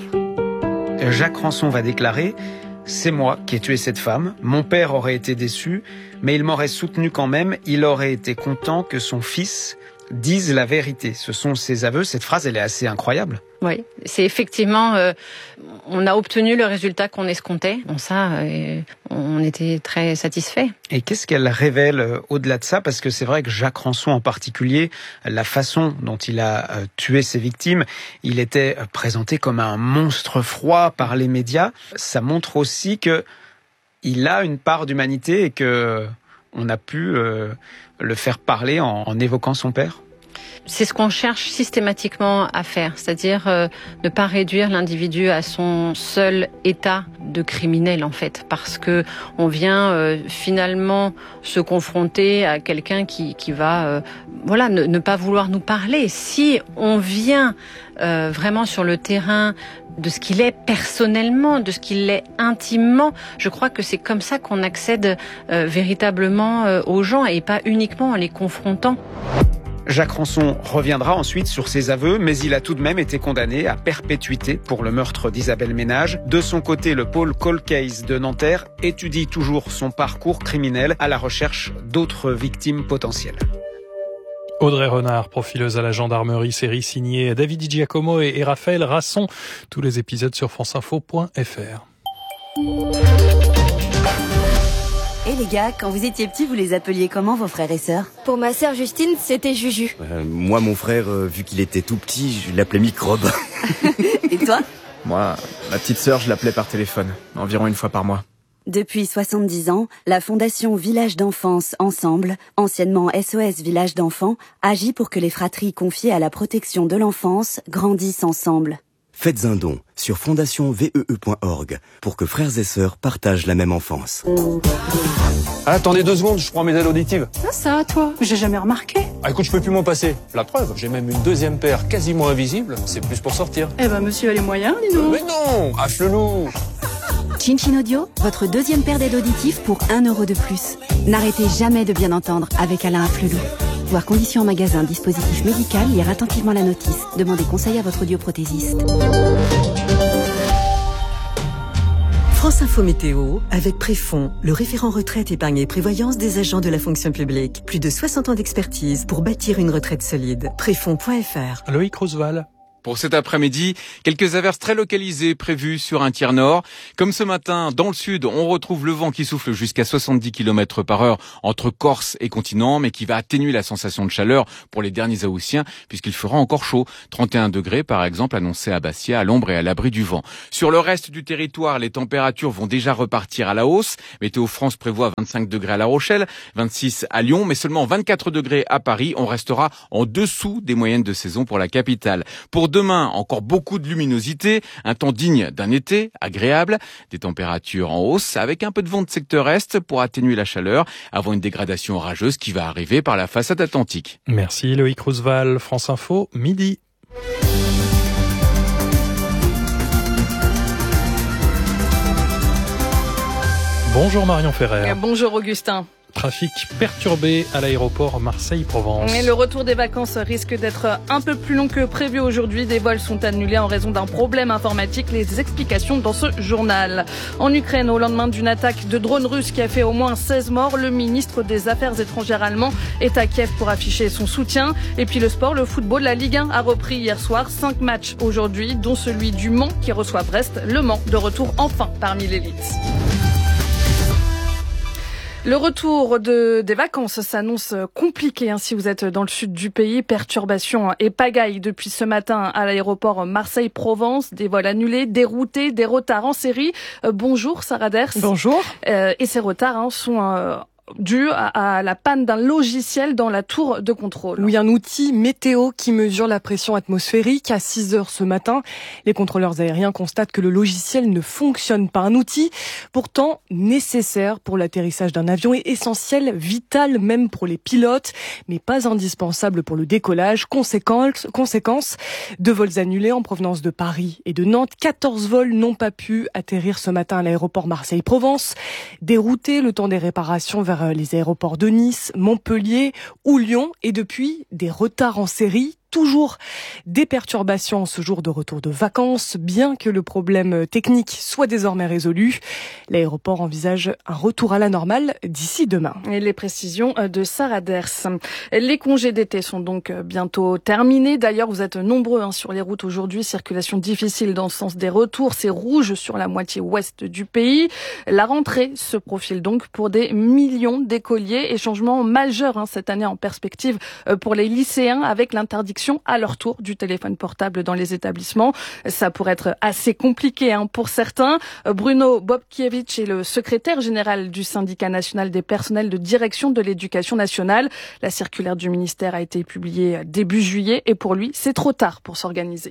[SPEAKER 22] Jacques Ranson va déclarer « C'est moi qui ai tué cette femme, mon père aurait été déçu, mais il m'aurait soutenu quand même, il aurait été content que son fils dise la vérité ». Ce sont ses aveux, cette phrase elle est assez incroyable.
[SPEAKER 21] Oui, c'est effectivement, euh, on a obtenu le résultat qu'on escomptait. Bon ça, euh, on était très satisfaits.
[SPEAKER 22] Et qu'est-ce qu'elle révèle euh, au-delà de ça ? Parce que c'est vrai que Jacques Ranson en particulier, la façon dont il a euh, tué ses victimes, il était euh, présenté comme un monstre froid par les médias. Ça montre aussi que il a une part d'humanité et que on a pu euh, le faire parler en, en évoquant son père.
[SPEAKER 21] C'est ce qu'on cherche systématiquement à faire, c'est-à-dire euh, ne pas réduire l'individu à son seul état de criminel en fait, parce que on vient euh, finalement se confronter à quelqu'un qui qui va euh, voilà ne, ne pas vouloir nous parler. Si on vient euh, vraiment sur le terrain de ce qu'il est personnellement, de ce qu'il est intimement, je crois que c'est comme ça qu'on accède euh, véritablement euh, aux gens et pas uniquement en les confrontant.
[SPEAKER 22] Jacques Ranson reviendra ensuite sur ses aveux, mais il a tout de même été condamné à perpétuité pour le meurtre d'Isabelle Ménage. De son côté, le pôle Cold Case de Nanterre étudie toujours son parcours criminel à la recherche d'autres victimes potentielles.
[SPEAKER 2] Audrey Renard, profileuse à la gendarmerie, série signée David Di Giacomo et Raphaël Rasson. Tous les épisodes sur franceinfo point f r.
[SPEAKER 10] Et les gars, quand vous étiez petits, vous les appeliez comment vos frères et sœurs ?
[SPEAKER 5] Pour ma sœur Justine, c'était Juju.
[SPEAKER 6] Euh, moi, mon frère, euh, vu qu'il était tout petit, je l'appelais Microbe.
[SPEAKER 10] Et toi ?
[SPEAKER 24] Moi, ma petite sœur, je l'appelais par téléphone, environ une fois par mois.
[SPEAKER 10] Depuis soixante-dix ans, la Fondation Village d'Enfance Ensemble, anciennement S O S Village d'Enfants, agit pour que les fratries confiées à la protection de l'enfance grandissent ensemble.
[SPEAKER 6] Faites un don sur fondation vee point org pour que frères et sœurs partagent la même enfance.
[SPEAKER 7] Ah, attendez deux secondes, je prends mes aides auditives.
[SPEAKER 8] Ah ça, toi, j'ai jamais remarqué.
[SPEAKER 7] Ah écoute, je peux plus m'en passer. La preuve, j'ai même une deuxième paire quasiment invisible. C'est plus pour sortir.
[SPEAKER 8] Eh ben, monsieur a les moyens, dis donc.
[SPEAKER 7] Mais non, ah flelou.
[SPEAKER 5] Chin-Chin Audio, votre deuxième paire d'aides auditives pour un euro de plus. N'arrêtez jamais de bien entendre avec Alain Afflelou. Voir conditions en magasin, dispositif médical, lire attentivement la notice. Demandez conseil à votre audioprothésiste.
[SPEAKER 9] France Info Météo, avec Préfond, le référent retraite, épargne et prévoyance des agents de la fonction publique. Plus de soixante ans d'expertise pour bâtir une retraite solide. Préfond point F R.
[SPEAKER 2] Loïc Roosevelt.
[SPEAKER 24] Pour cet après-midi, quelques averses très localisées prévues sur un tiers nord. Comme ce matin, dans le sud, on retrouve le vent qui souffle jusqu'à soixante-dix kilomètres par heure entre Corse et continent, mais qui va atténuer la sensation de chaleur pour les derniers Haussiens, puisqu'il fera encore chaud. trente et un degrés, par exemple, annoncé à Bastia, à l'ombre et à l'abri du vent. Sur le reste du territoire, les températures vont déjà repartir à la hausse. Météo France prévoit vingt-cinq degrés à La Rochelle, vingt-six à Lyon, mais seulement vingt-quatre degrés à Paris. On restera en dessous des moyennes de saison pour la capitale. Pour demain, encore beaucoup de luminosité, un temps digne d'un été, agréable, des températures en hausse avec un peu de vent de secteur est pour atténuer la chaleur avant une dégradation orageuse qui va arriver par la façade atlantique.
[SPEAKER 2] Merci Loïc Roosevelt, France Info, midi. Bonjour Marion Ferrer.
[SPEAKER 25] Bonjour Augustin.
[SPEAKER 2] Trafic perturbé à l'aéroport Marseille-Provence.
[SPEAKER 25] Et le retour des vacances risque d'être un peu plus long que prévu aujourd'hui. Des vols sont annulés en raison d'un problème informatique. Les explications dans ce journal. En Ukraine, au lendemain d'une attaque de drone russe qui a fait au moins seize morts, le ministre des Affaires étrangères allemand est à Kiev pour afficher son soutien. Et puis le sport, le football, la Ligue un a repris hier soir. Cinq matchs aujourd'hui, dont celui du Mans qui reçoit Brest. Le Mans de retour enfin parmi l'élite. Le retour de, des vacances s'annonce compliqué hein, si vous êtes dans le sud du pays. Perturbations et pagaille depuis ce matin à l'aéroport Marseille-Provence. Des vols annulés, déroutés, des retards en série. Euh, bonjour Sarah Ders.
[SPEAKER 8] Bonjour.
[SPEAKER 25] Euh, et ces retards hein, sont... Euh, dû à, à la panne d'un logiciel dans la tour de contrôle.
[SPEAKER 8] Oui, un outil météo qui mesure la pression atmosphérique. À six heures ce matin, les contrôleurs aériens constatent que le logiciel ne fonctionne pas. Un outil pourtant nécessaire pour l'atterrissage d'un avion et essentiel, vital même pour les pilotes, mais pas indispensable pour le décollage. Conséquence, conséquence, deux vols annulés en provenance de Paris et de Nantes. quatorze vols n'ont pas pu atterrir ce matin à l'aéroport Marseille-Provence. Dérouté, le temps des réparations vers les aéroports de Nice, Montpellier ou Lyon, et depuis des retards en série. Toujours des perturbations en ce jour de retour de vacances, bien que le problème technique soit désormais résolu. L'aéroport envisage un retour à la normale d'ici demain.
[SPEAKER 25] Et les précisions de Sarah Ders. Les congés d'été sont donc bientôt terminés. D'ailleurs, vous êtes nombreux hein, sur les routes aujourd'hui. Circulation difficile dans le sens des retours. C'est rouge sur la moitié ouest du pays. La rentrée se profile donc pour des millions d'écoliers et changement majeur hein, cette année en perspective pour les lycéens avec l'interdiction à leur tour du téléphone portable dans les établissements. Ça pourrait être assez compliqué hein, pour certains. Bruno Bobkiewicz est le secrétaire général du syndicat national des personnels de direction de l'éducation nationale. La circulaire du ministère a été publiée début juillet et pour lui, c'est trop tard pour s'organiser.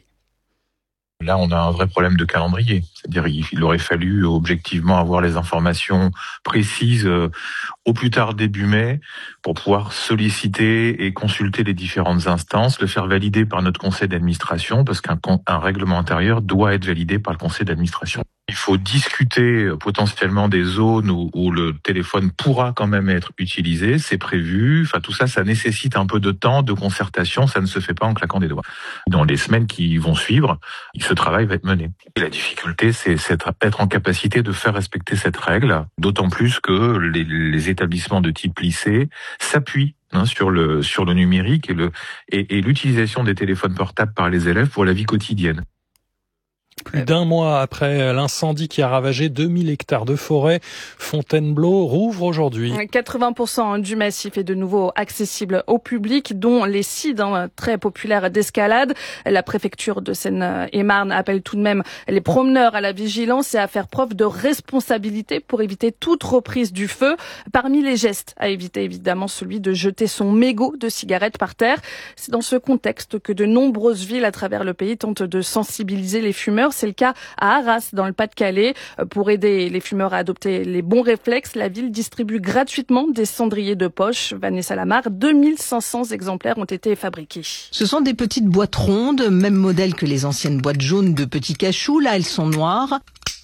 [SPEAKER 26] Là, on a un vrai problème de calendrier. C'est-à-dire, il aurait fallu objectivement avoir les informations précises euh, au plus tard début mai pour pouvoir solliciter et consulter les différentes instances, le faire valider par notre conseil d'administration, parce qu'un un règlement intérieur doit être validé par le conseil d'administration. Il faut discuter potentiellement des zones où, où le téléphone pourra quand même être utilisé, c'est prévu. Enfin, tout ça, ça nécessite un peu de temps, de concertation, ça ne se fait pas en claquant des doigts. Dans les semaines qui vont suivre, ce travail va être mené. Et la difficulté, c'est être en capacité de faire respecter cette règle, d'autant plus que les, les établissements de type lycée s'appuient hein, sur le sur le numérique et le et, et l'utilisation des téléphones portables par les élèves pour la vie quotidienne.
[SPEAKER 2] Plus d'un mois après l'incendie qui a ravagé deux mille hectares de forêt, Fontainebleau rouvre aujourd'hui.
[SPEAKER 25] quatre-vingts pour cent du massif est de nouveau accessible au public, dont les sites hein, très populaires d'escalade. La préfecture de Seine-et-Marne appelle tout de même les promeneurs à la vigilance et à faire preuve de responsabilité pour éviter toute reprise du feu. Parmi les gestes à éviter, évidemment, celui de jeter son mégot de cigarette par terre. C'est dans ce contexte que de nombreuses villes à travers le pays tentent de sensibiliser les fumeurs. C'est le cas à Arras, dans le Pas-de-Calais. Pour aider les fumeurs à adopter les bons réflexes, la ville distribue gratuitement des cendriers de poche. Vanessa Lamar, deux mille cinq cents exemplaires ont été fabriqués.
[SPEAKER 4] Ce sont des petites boîtes rondes, même modèle que les anciennes boîtes jaunes de petits cachous. Là, elles sont noires,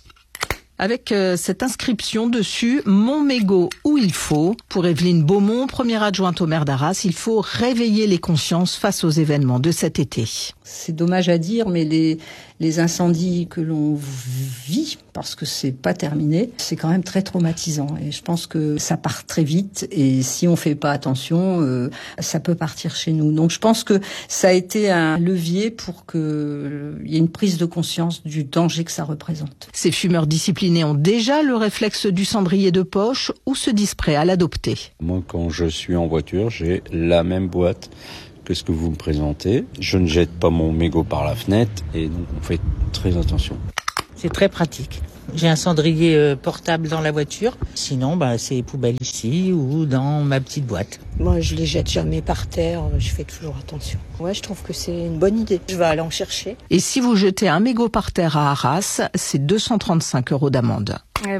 [SPEAKER 4] avec euh, cette inscription dessus, « Mon mégot où il faut ». Pour Evelyne Beaumont, première adjointe au maire d'Arras, il faut réveiller les consciences face aux événements de cet été.
[SPEAKER 11] C'est dommage à dire, mais les, les incendies que l'on vit, parce que c'est pas terminé, c'est quand même très traumatisant. Et je pense que ça part très vite, et si on fait pas attention, euh, ça peut partir chez nous. Donc je pense que ça a été un levier pour qu'il euh, y ait une prise de conscience du danger que ça représente.
[SPEAKER 4] Ces fumeurs disciplinés ont déjà le réflexe du cendrier de poche ou se disent prêts à l'adopter.
[SPEAKER 12] Moi, quand je suis en voiture, j'ai la même boîte que ce que vous me présentez. Je ne jette pas mon mégot par la fenêtre et donc on fait très attention.
[SPEAKER 13] C'est très pratique. J'ai un cendrier euh, portable dans la voiture. Sinon, bah, c'est les poubelles ici ou dans ma petite boîte.
[SPEAKER 14] Moi, je les jette jamais par terre. Je fais toujours attention. Ouais, je trouve que c'est une bonne idée. Je vais aller en chercher.
[SPEAKER 4] Et si vous jetez un mégot par terre à Arras, c'est deux cent trente-cinq euros d'amende.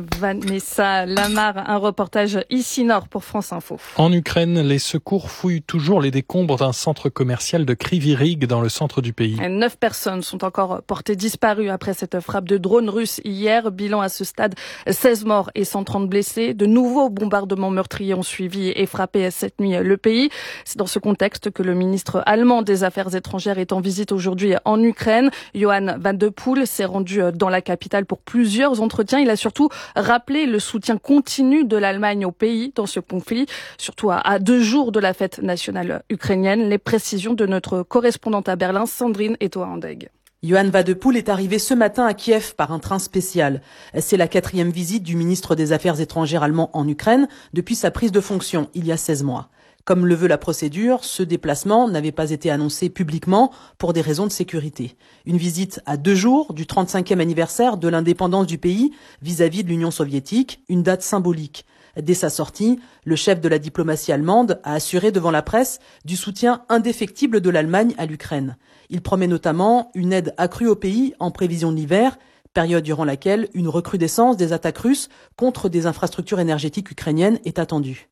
[SPEAKER 25] Vanessa Lamar, un reportage ici Nord pour France Info.
[SPEAKER 2] En Ukraine, les secours fouillent toujours les décombres d'un centre commercial de Kryvyi Rih dans le centre du pays.
[SPEAKER 25] Neuf personnes sont encore portées disparues après cette frappe de drone russe hier. Bilan à ce stade, seize morts et cent trente blessés. De nouveaux bombardements meurtriers ont suivi et frappé cette nuit le pays. C'est dans ce contexte que le ministre allemand des Affaires étrangères est en visite aujourd'hui en Ukraine. Johann Van de Poel s'est rendu dans la capitale pour plusieurs entretiens. Il a surtout rappelé le soutien continu de l'Allemagne au pays dans ce conflit, surtout à, à deux jours de la fête nationale ukrainienne. Les précisions de notre correspondante à Berlin, Sandrine Etoa-Andeg.
[SPEAKER 15] Johann Van de Poel est arrivé ce matin à Kiev par un train spécial. C'est la quatrième visite du ministre des Affaires étrangères allemand en Ukraine depuis sa prise de fonction il y a seize mois. Comme le veut la procédure, ce déplacement n'avait pas été annoncé publiquement pour des raisons de sécurité. Une visite à deux jours du trente-cinquième anniversaire de l'indépendance du pays vis-à-vis de l'Union soviétique, une date symbolique. Dès sa sortie, le chef de la diplomatie allemande a assuré devant la presse du soutien indéfectible de l'Allemagne à l'Ukraine. Il promet notamment une aide accrue au pays en prévision de l'hiver, période durant laquelle une recrudescence des attaques russes contre des infrastructures énergétiques ukrainiennes est attendue.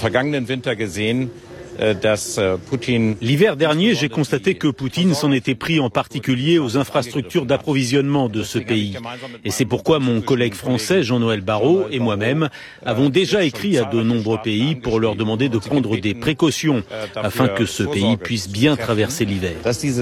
[SPEAKER 27] L'hiver dernier, j'ai constaté que Poutine s'en était pris en particulier aux infrastructures d'approvisionnement de ce pays. Et c'est pourquoi mon collègue français Jean-Noël Barrot et moi-même avons déjà écrit à de nombreux pays pour leur demander de prendre des précautions afin que ce pays puisse bien traverser l'hiver.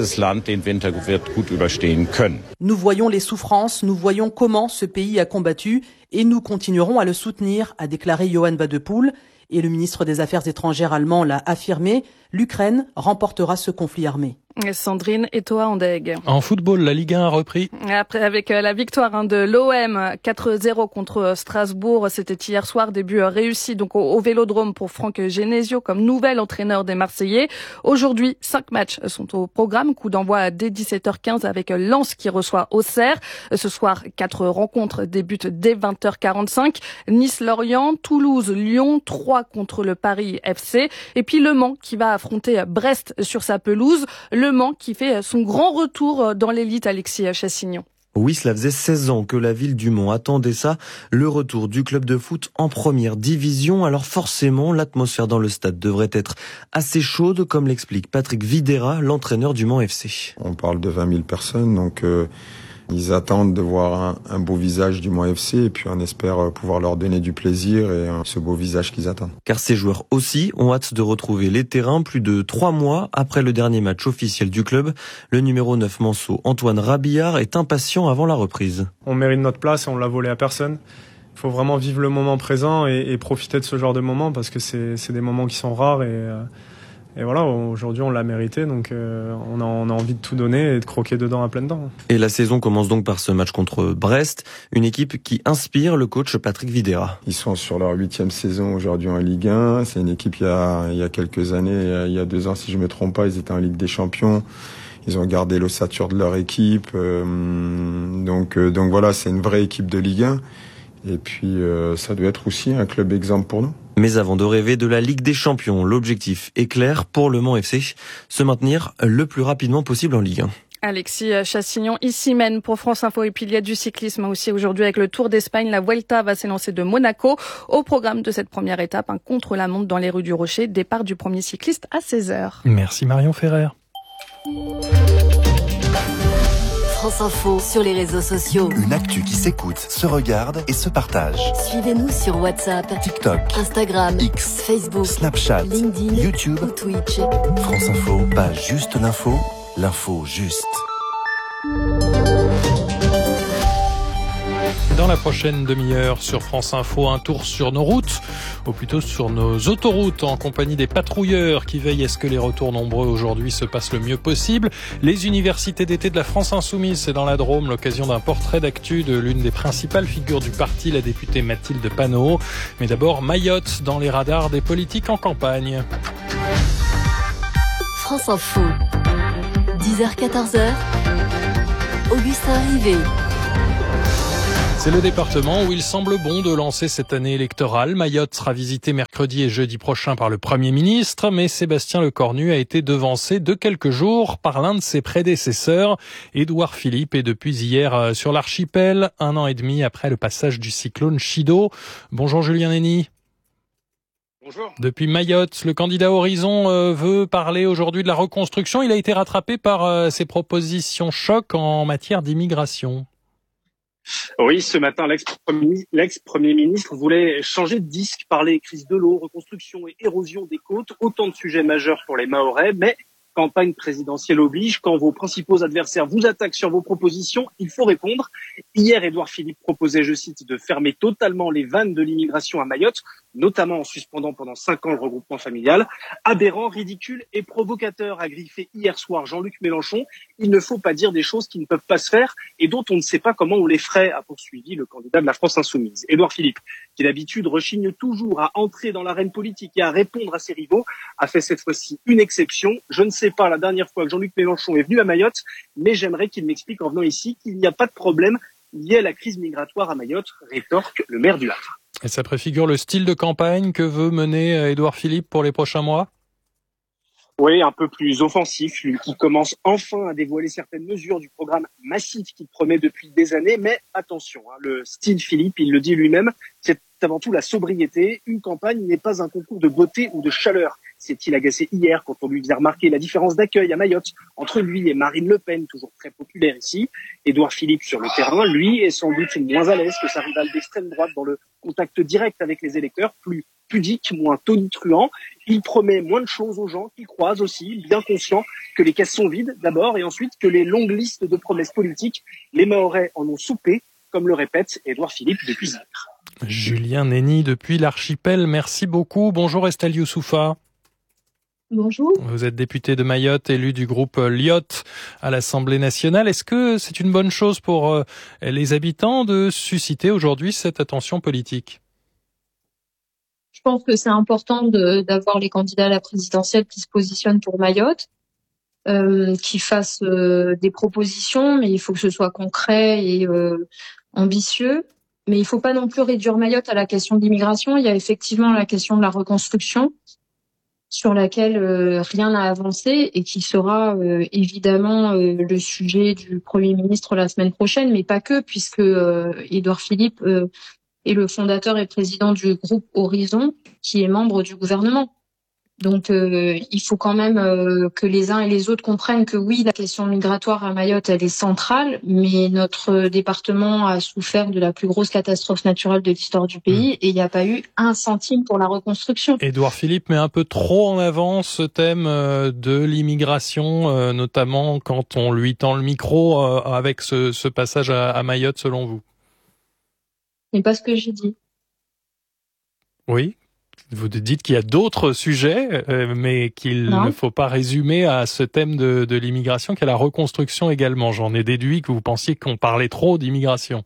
[SPEAKER 15] Nous voyons les souffrances, nous voyons comment ce pays a combattu et nous continuerons à le soutenir, a déclaré Johann Van de Poel. Et le ministre des Affaires étrangères allemand l'a affirmé, l'Ukraine remportera ce conflit armé.
[SPEAKER 25] Sandrine Etoa-Andeg.
[SPEAKER 2] En football, la Ligue un a repris.
[SPEAKER 25] Après, avec la victoire hein, de l'O M quatre zéro contre Strasbourg, c'était hier soir, début réussi donc au, au Vélodrome pour Franck Genesio comme nouvel entraîneur des Marseillais. Aujourd'hui, cinq matchs sont au programme. Coup d'envoi dès dix-sept heures quinze avec Lens qui reçoit Auxerre. Ce soir, quatre rencontres débutent dès vingt heures quarante-cinq. Nice-Lorient, Toulouse-Lyon, trois contre le Paris F C. Et puis Le Mans qui va affronter Brest sur sa pelouse. Le Mans qui fait son grand retour dans l'élite, Alexis Chassignon.
[SPEAKER 28] Oui, cela faisait seize ans que la ville du Mans attendait ça, le retour du club de foot en première division. Alors forcément, l'atmosphère dans le stade devrait être assez chaude, comme l'explique Patrick Videra, l'entraîneur du Mans F C.
[SPEAKER 29] On parle de vingt mille personnes, donc euh, ils attendent de voir un, un beau visage du Mans F C et puis on espère pouvoir leur donner du plaisir et euh, ce beau visage qu'ils attendent.
[SPEAKER 28] Car ces joueurs aussi ont hâte de retrouver les terrains plus de trois mois après le dernier match officiel du club. Le numéro neuf Manceau, Antoine Rabillard, est impatient avant la reprise.
[SPEAKER 30] On mérite notre place et on l'a volé à personne. Il faut vraiment vivre le moment présent et, et profiter de ce genre de moments parce que c'est, c'est des moments qui sont rares et, euh, Et voilà, aujourd'hui on l'a mérité, donc euh, on, a, on a envie de tout donner et de croquer dedans à pleines dents.
[SPEAKER 28] Et la saison commence donc par ce match contre Brest, une équipe qui inspire le coach Patrick Videra.
[SPEAKER 29] Ils sont sur leur huitième saison aujourd'hui en Ligue un. C'est une équipe il y a, il y a quelques années, il y a deux ans si je me trompe pas, ils étaient en Ligue des Champions. Ils ont gardé l'ossature de leur équipe. Euh, donc, euh, donc voilà, c'est une vraie équipe de Ligue un. Et puis euh, ça doit être aussi un club exemple pour nous.
[SPEAKER 28] Mais avant de rêver de la Ligue des Champions, l'objectif est clair pour le Mans F C, se maintenir le plus rapidement possible en Ligue un.
[SPEAKER 25] Alexis Chassignon, ici mène pour France Info. Et puis il y a du cyclisme aussi aujourd'hui avec le Tour d'Espagne. La Vuelta va s'élancer de Monaco. Au programme de cette première étape, un contre-la-montre dans les rues du Rocher. Départ du premier cycliste à seize heures.
[SPEAKER 2] Merci Marion Ferrer.
[SPEAKER 1] France Info sur les réseaux sociaux.
[SPEAKER 3] Une actu qui s'écoute, se regarde et se partage.
[SPEAKER 1] Suivez-nous sur WhatsApp,
[SPEAKER 3] TikTok,
[SPEAKER 1] Instagram,
[SPEAKER 3] X,
[SPEAKER 1] Facebook,
[SPEAKER 3] Snapchat,
[SPEAKER 1] LinkedIn,
[SPEAKER 3] YouTube
[SPEAKER 1] ou Twitch.
[SPEAKER 3] France Info, pas juste l'info, l'info juste.
[SPEAKER 2] Dans la prochaine demi-heure sur France Info, un tour sur nos routes, ou plutôt sur nos autoroutes, en compagnie des patrouilleurs qui veillent à ce que les retours nombreux aujourd'hui se passent le mieux possible. Les universités d'été de la France Insoumise, c'est dans la Drôme, l'occasion d'un portrait d'actu de l'une des principales figures du parti, la députée Mathilde Panot. Mais d'abord, Mayotte dans les radars des politiques en campagne.
[SPEAKER 1] France Info, dix heures quatorze heures, Augustin Rivet.
[SPEAKER 2] C'est le département où il semble bon de lancer cette année électorale. Mayotte sera visité mercredi et jeudi prochain par le Premier ministre, mais Sébastien Lecornu a été devancé de quelques jours par l'un de ses prédécesseurs. Édouard Philippe est depuis hier sur l'archipel, un an et demi après le passage du cyclone Chido. Bonjour Julien Nény.
[SPEAKER 16] Bonjour.
[SPEAKER 2] Depuis Mayotte, le candidat Horizon euh, veut parler aujourd'hui de la reconstruction. Il a été rattrapé par euh, ses propositions choc en matière d'immigration.
[SPEAKER 16] Oui, ce matin, l'ex-premier ministre voulait changer de disque, parler crise de l'eau, reconstruction et érosion des côtes, autant de sujets majeurs pour les Mahorais, mais campagne présidentielle oblige, quand vos principaux adversaires vous attaquent sur vos propositions, il faut répondre. Hier, Édouard Philippe proposait, je cite, de fermer totalement les vannes de l'immigration à Mayotte, notamment en suspendant pendant cinq ans le regroupement familial. Aberrant, ridicule et provocateur, a griffé hier soir Jean-Luc Mélenchon. Il ne faut pas dire des choses qui ne peuvent pas se faire et dont on ne sait pas comment on les ferait, a poursuivi le candidat de la France Insoumise. Édouard Philippe, qui d'habitude rechigne toujours à entrer dans l'arène politique et à répondre à ses rivaux, a fait cette fois-ci une exception. Je ne sais pas la dernière fois que Jean-Luc Mélenchon est venu à Mayotte, mais j'aimerais qu'il m'explique en venant ici qu'il n'y a pas de problème lié à la crise migratoire à Mayotte, rétorque le maire du Havre.
[SPEAKER 2] Et ça préfigure le style de campagne que veut mener Édouard Philippe pour les prochains mois ?
[SPEAKER 16] Oui, un peu plus offensif, lui qui commence enfin à dévoiler certaines mesures du programme massif qu'il promet depuis des années. Mais attention, hein, le style Philippe, il le dit lui-même, c'est avant tout la sobriété. Une campagne n'est pas un concours de beauté ou de chaleur. S'est-il agacé hier quand on lui faisait remarquer la différence d'accueil à Mayotte entre lui et Marine Le Pen, toujours très populaire ici. Édouard Philippe sur le terrain, lui, est sans doute moins à l'aise que sa rivale d'extrême droite dans le contact direct avec les électeurs, plus pudique, moins tonitruant. Il promet moins de choses aux gens qu'il croise aussi, bien conscient que les caisses sont vides d'abord et ensuite que les longues listes de promesses politiques, les Mahorais en ont soupé, comme le répète Édouard Philippe depuis hier.
[SPEAKER 2] Julien Nény depuis l'archipel, merci beaucoup. Bonjour Estelle Youssoufa.
[SPEAKER 17] Bonjour.
[SPEAKER 2] Vous êtes député de Mayotte, élu du groupe Lyotte à l'Assemblée nationale. Est-ce que c'est une bonne chose pour euh, les habitants de susciter aujourd'hui cette attention politique ?
[SPEAKER 17] Je pense que c'est important de, d'avoir les candidats à la présidentielle qui se positionnent pour Mayotte, euh, qui fassent euh, des propositions, mais il faut que ce soit concret et euh, ambitieux. Mais il ne faut pas non plus réduire Mayotte à la question d'immigration. Il y a effectivement la question de la reconstruction, sur laquelle euh, rien n'a avancé et qui sera euh, évidemment euh, le sujet du Premier ministre la semaine prochaine, mais pas que, puisque euh, Édouard Philippe euh, est le fondateur et président du groupe Horizon, qui est membre du gouvernement. Donc euh, il faut quand même euh, que les uns et les autres comprennent que oui, la question migratoire à Mayotte, elle est centrale, mais notre département a souffert de la plus grosse catastrophe naturelle de l'histoire du pays mmh. et il n'y a pas eu un centime pour la reconstruction.
[SPEAKER 2] Édouard Philippe met un peu trop en avant ce thème de l'immigration, notamment quand on lui tend le micro avec ce, ce passage à, à Mayotte, selon vous.
[SPEAKER 17] Ce n'est pas ce que j'ai dit.
[SPEAKER 2] Oui. Vous dites qu'il y a d'autres sujets, euh, mais qu'il
[SPEAKER 17] Non.
[SPEAKER 2] ne faut pas résumer à ce thème de, de l'immigration, qu'à la reconstruction également. J'en ai déduit que vous pensiez qu'on parlait trop d'immigration.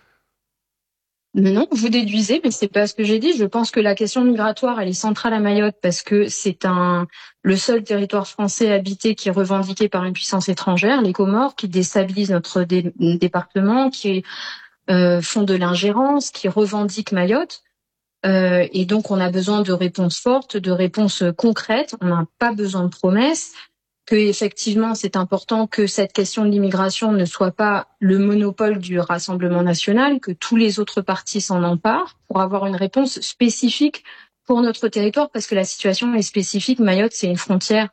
[SPEAKER 17] Non, vous déduisez, mais c'est pas ce que j'ai dit. Je pense que la question migratoire, elle est centrale à Mayotte parce que c'est un le seul territoire français habité qui est revendiqué par une puissance étrangère, les Comores, qui déstabilisent notre dé- département, qui euh, font de l'ingérence, qui revendiquent Mayotte. Euh, et donc, on a besoin de réponses fortes, de réponses concrètes. On n'a pas besoin de promesses. Que effectivement, c'est important que cette question de l'immigration ne soit pas le monopole du Rassemblement national, que tous les autres partis s'en emparent pour avoir une réponse spécifique pour notre territoire, parce que la situation est spécifique. Mayotte, c'est une frontière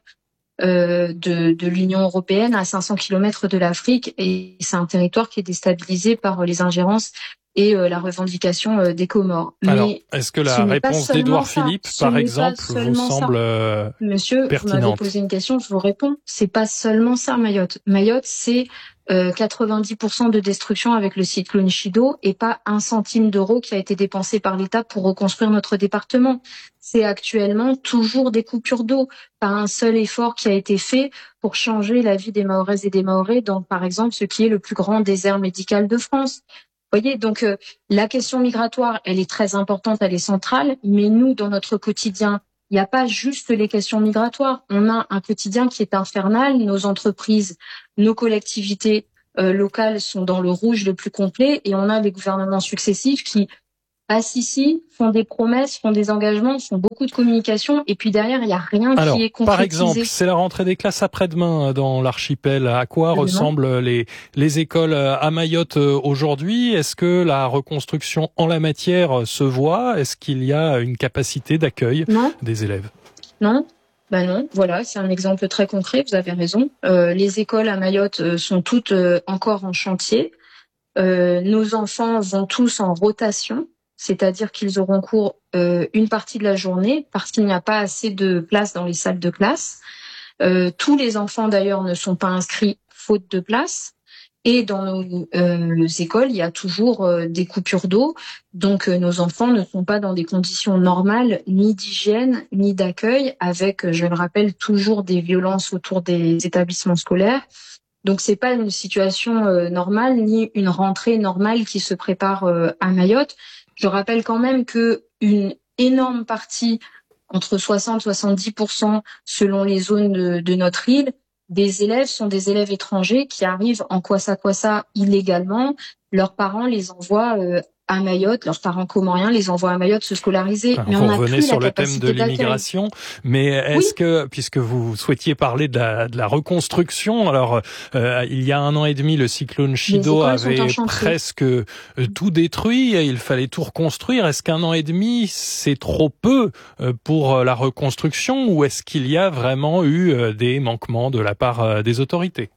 [SPEAKER 17] euh, de, de l'Union européenne à cinq cents kilomètres de l'Afrique, et c'est un territoire qui est déstabilisé par les ingérences et euh, la revendication euh, des Comores.
[SPEAKER 2] Alors,
[SPEAKER 17] Mais
[SPEAKER 2] est-ce que la
[SPEAKER 17] ce n'est pas
[SPEAKER 2] réponse
[SPEAKER 17] seulement
[SPEAKER 2] d'Édouard
[SPEAKER 17] ça.
[SPEAKER 2] Philippe,
[SPEAKER 17] Ce
[SPEAKER 2] par
[SPEAKER 17] n'est pas
[SPEAKER 2] exemple, vous
[SPEAKER 17] seulement ça.
[SPEAKER 2] semble euh,
[SPEAKER 17] Monsieur, vous m'avez
[SPEAKER 2] pertinente?
[SPEAKER 17] posé une question, je vous réponds. C'est pas seulement ça, Mayotte. Mayotte, c'est euh, quatre-vingt-dix pour cent de destruction avec le cyclone Chido et pas un centime d'euro qui a été dépensé par l'État pour reconstruire notre département. C'est actuellement toujours des coupures d'eau, pas un seul effort qui a été fait pour changer la vie des Mahoraises et des Mahorais dans, par exemple, ce qui est le plus grand désert médical de France. Vous voyez, donc euh, la question migratoire, elle est très importante, elle est centrale, mais nous, dans notre quotidien, il n'y a pas juste les questions migratoires. On a un quotidien qui est infernal. Nos entreprises, nos collectivités euh, locales sont dans le rouge le plus complet, et on a des gouvernements successifs qui passent ici, font des promesses, font des engagements, font beaucoup de communication, et puis derrière, il n'y a rien
[SPEAKER 2] Alors,
[SPEAKER 17] qui est concrétisé.
[SPEAKER 2] par exemple, c'est la rentrée des classes après-demain dans l'archipel. À quoi
[SPEAKER 17] Demain.
[SPEAKER 2] ressemblent les, les écoles à Mayotte aujourd'hui? Est-ce que la reconstruction en la matière se voit? Est-ce qu'il y a une capacité d'accueil
[SPEAKER 17] Non.
[SPEAKER 2] des élèves?
[SPEAKER 17] Non, ben non. Voilà, c'est un exemple très concret. Vous avez raison. Euh, les écoles à Mayotte euh, sont toutes euh, encore en chantier. Euh, nos enfants vont tous en rotation, c'est-à-dire qu'ils auront cours euh, une partie de la journée parce qu'il n'y a pas assez de place dans les salles de classe. Euh, tous les enfants d'ailleurs ne sont pas inscrits faute de place. Et dans nos euh, écoles, il y a toujours euh, des coupures d'eau. Donc euh, nos enfants ne sont pas dans des conditions normales, ni d'hygiène, ni d'accueil, avec, je le rappelle, toujours des violences autour des établissements scolaires. Donc c'est pas une situation euh, normale, ni une rentrée normale qui se prépare euh, à Mayotte. Je rappelle quand même que une énorme partie, entre soixante et soixante-dix pour cent selon les zones de, de notre île, des élèves sont des élèves étrangers qui arrivent en Kwassa-Kwassa illégalement. Leurs parents les envoient euh, à Mayotte, leurs parents comoriens les envoient à Mayotte se scolariser.
[SPEAKER 2] Alors,
[SPEAKER 17] mais
[SPEAKER 2] vous
[SPEAKER 17] on n'a
[SPEAKER 2] revenez
[SPEAKER 17] plus
[SPEAKER 2] sur
[SPEAKER 17] la
[SPEAKER 2] le thème
[SPEAKER 17] capacité
[SPEAKER 2] de
[SPEAKER 17] d'accueil.
[SPEAKER 2] l'immigration, mais est-ce
[SPEAKER 17] Oui.
[SPEAKER 2] que, puisque vous souhaitiez parler de la, de la reconstruction, alors euh, il y a un an et demi, le cyclone Chido
[SPEAKER 17] écoles sont
[SPEAKER 2] avait
[SPEAKER 17] en chantier.
[SPEAKER 2] presque euh, tout détruit, et il fallait tout reconstruire. Est-ce qu'un an et demi, c'est trop peu euh, pour euh, la reconstruction, ou est-ce qu'il y a vraiment eu euh, des manquements de la part euh, des autorités?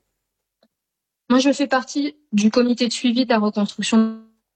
[SPEAKER 17] Moi, je fais partie du comité de suivi de la reconstruction.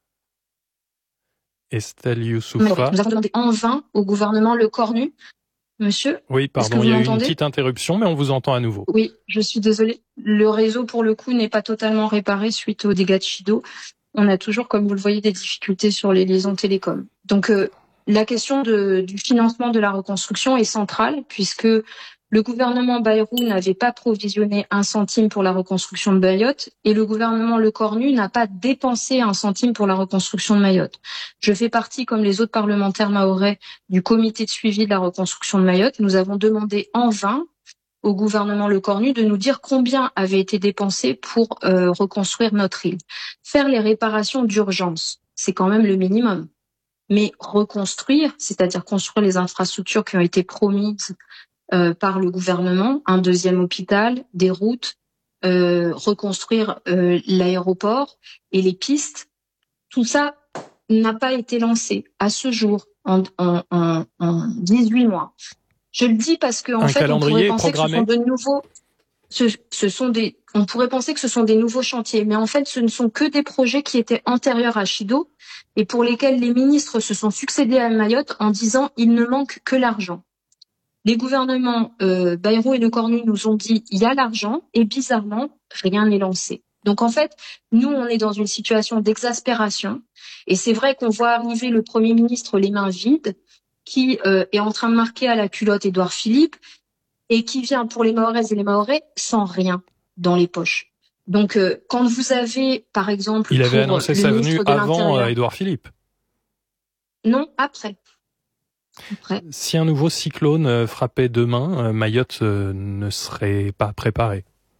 [SPEAKER 2] Estelle Youssoufa.
[SPEAKER 17] Nous avons demandé en vain au gouvernement le Cornu. Monsieur,
[SPEAKER 2] Oui,
[SPEAKER 17] est-ce que
[SPEAKER 2] pardon,
[SPEAKER 17] vous
[SPEAKER 2] il y a eu une
[SPEAKER 17] m'entendez?
[SPEAKER 2] petite interruption, mais on vous entend à nouveau.
[SPEAKER 17] Oui, je suis désolée. Le réseau, pour le coup, n'est pas totalement réparé suite aux dégâts de Chido. On a toujours, comme vous le voyez, des difficultés sur les liaisons télécom. Donc, euh, la question de, du financement de la reconstruction est centrale, puisque le gouvernement Bayrou n'avait pas provisionné un centime pour la reconstruction de Mayotte, et le gouvernement Le Cornu n'a pas dépensé un centime pour la reconstruction de Mayotte. Je fais partie, comme les autres parlementaires mahorais, du comité de suivi de la reconstruction de Mayotte. Nous avons demandé en vain au gouvernement Le Cornu de nous dire combien avait été dépensé pour euh, reconstruire notre île. Faire les réparations d'urgence, c'est quand même le minimum. Mais reconstruire, c'est-à-dire construire les infrastructures qui ont été promises euh, par le gouvernement, un deuxième hôpital, des routes, euh, reconstruire euh, l'aéroport et les pistes, tout ça n'a pas été lancé à ce jour en, en, en, en dix-huit mois. Je le dis parce que en
[SPEAKER 2] Un
[SPEAKER 17] fait, on
[SPEAKER 2] calendrier
[SPEAKER 17] pourrait penser
[SPEAKER 2] programmé.
[SPEAKER 17] que ce sont de nouveaux, ce, ce sont des, on pourrait penser que ce sont des nouveaux chantiers, mais en fait, ce ne sont que des projets qui étaient antérieurs à Chido et pour lesquels les ministres se sont succédés à Mayotte en disant il ne manque que l'argent. Les gouvernements euh, Bayrou et Le Cornu nous ont dit il y a l'argent et bizarrement rien n'est lancé. Donc en fait, nous on est dans une situation d'exaspération et c'est vrai qu'on voit arriver le Premier ministre les mains vides. qui euh, est en train de marquer à la culotte Édouard Philippe et qui vient pour les Mahoraises et les Mahorais sans rien dans les poches. Donc, euh, quand vous avez, par exemple,
[SPEAKER 2] il avait
[SPEAKER 17] pour
[SPEAKER 2] annoncé
[SPEAKER 17] le
[SPEAKER 2] sa venue
[SPEAKER 17] ministre de
[SPEAKER 2] avant
[SPEAKER 17] l'Intérieur-
[SPEAKER 2] Édouard Philippe.
[SPEAKER 17] Non, après. Après.
[SPEAKER 2] Si un nouveau cyclone euh, frappait demain, euh, Mayotte euh, ne serait pas préparée.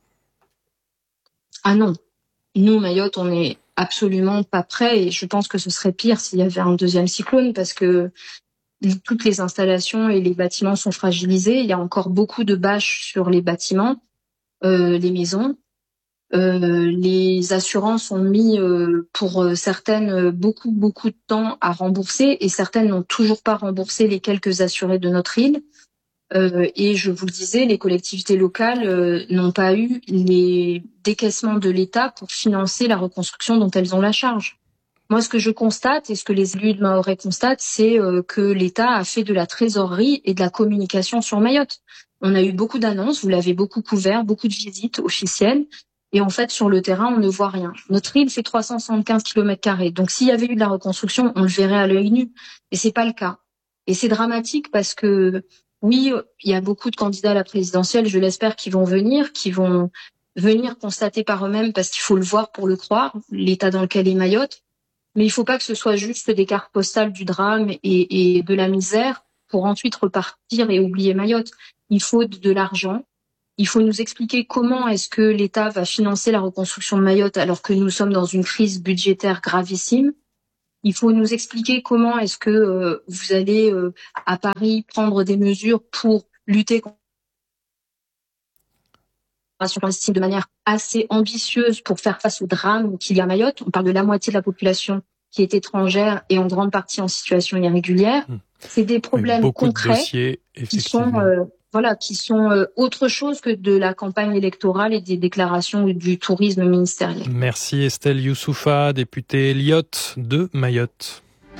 [SPEAKER 17] Ah non, nous, Mayotte, on n'est absolument pas prêt et je pense que ce serait pire s'il y avait un deuxième cyclone parce que toutes les installations et les bâtiments sont fragilisés. Il y a encore beaucoup de bâches sur les bâtiments, euh, les maisons. Euh, les assurances ont mis euh, pour euh, certaines euh, beaucoup beaucoup de temps à rembourser et certaines n'ont toujours pas remboursé les quelques assurés de notre île. Euh, et je vous le disais, les collectivités locales euh, n'ont pas eu les décaissements de l'État pour financer la reconstruction dont elles ont la charge. Moi, ce que je constate et ce que les élus de Mahorais constatent, c'est euh, que l'État a fait de la trésorerie et de la communication sur Mayotte. On a eu beaucoup d'annonces, vous l'avez beaucoup couvert, beaucoup de visites officielles. Et en fait, sur le terrain, on ne voit rien. Notre île fait trois cent soixante-quinze kilomètres carrés. Donc, s'il y avait eu de la reconstruction, on le verrait à l'œil nu. Et c'est pas le cas. Et c'est dramatique parce que, oui, il y a beaucoup de candidats à la présidentielle, je l'espère, qui vont venir, qui vont venir constater par eux-mêmes parce qu'il faut le voir pour le croire, l'état dans lequel est Mayotte. Mais il faut pas que ce soit juste des cartes postales du drame et, et de la misère pour ensuite repartir et oublier Mayotte. Il faut de, de l'argent. Il faut nous expliquer comment est-ce que l'État va financer la reconstruction de Mayotte alors que nous sommes dans une crise budgétaire gravissime. Il faut nous expliquer comment est-ce que euh, vous allez euh, à Paris prendre des mesures pour lutter contre l'immigration clandestine de manière assez ambitieuse pour faire face au drame qu'il y a à Mayotte. On parle de la moitié de la population qui est étrangère et en grande partie en situation irrégulière. C'est des problèmes
[SPEAKER 2] Beaucoup
[SPEAKER 17] concrets
[SPEAKER 2] de dossiers,
[SPEAKER 17] qui sont euh, voilà, qui sont euh, autre chose que de la campagne électorale et des déclarations du tourisme ministériel.
[SPEAKER 2] Merci Estelle Youssoufa, députée Lyotte de Mayotte.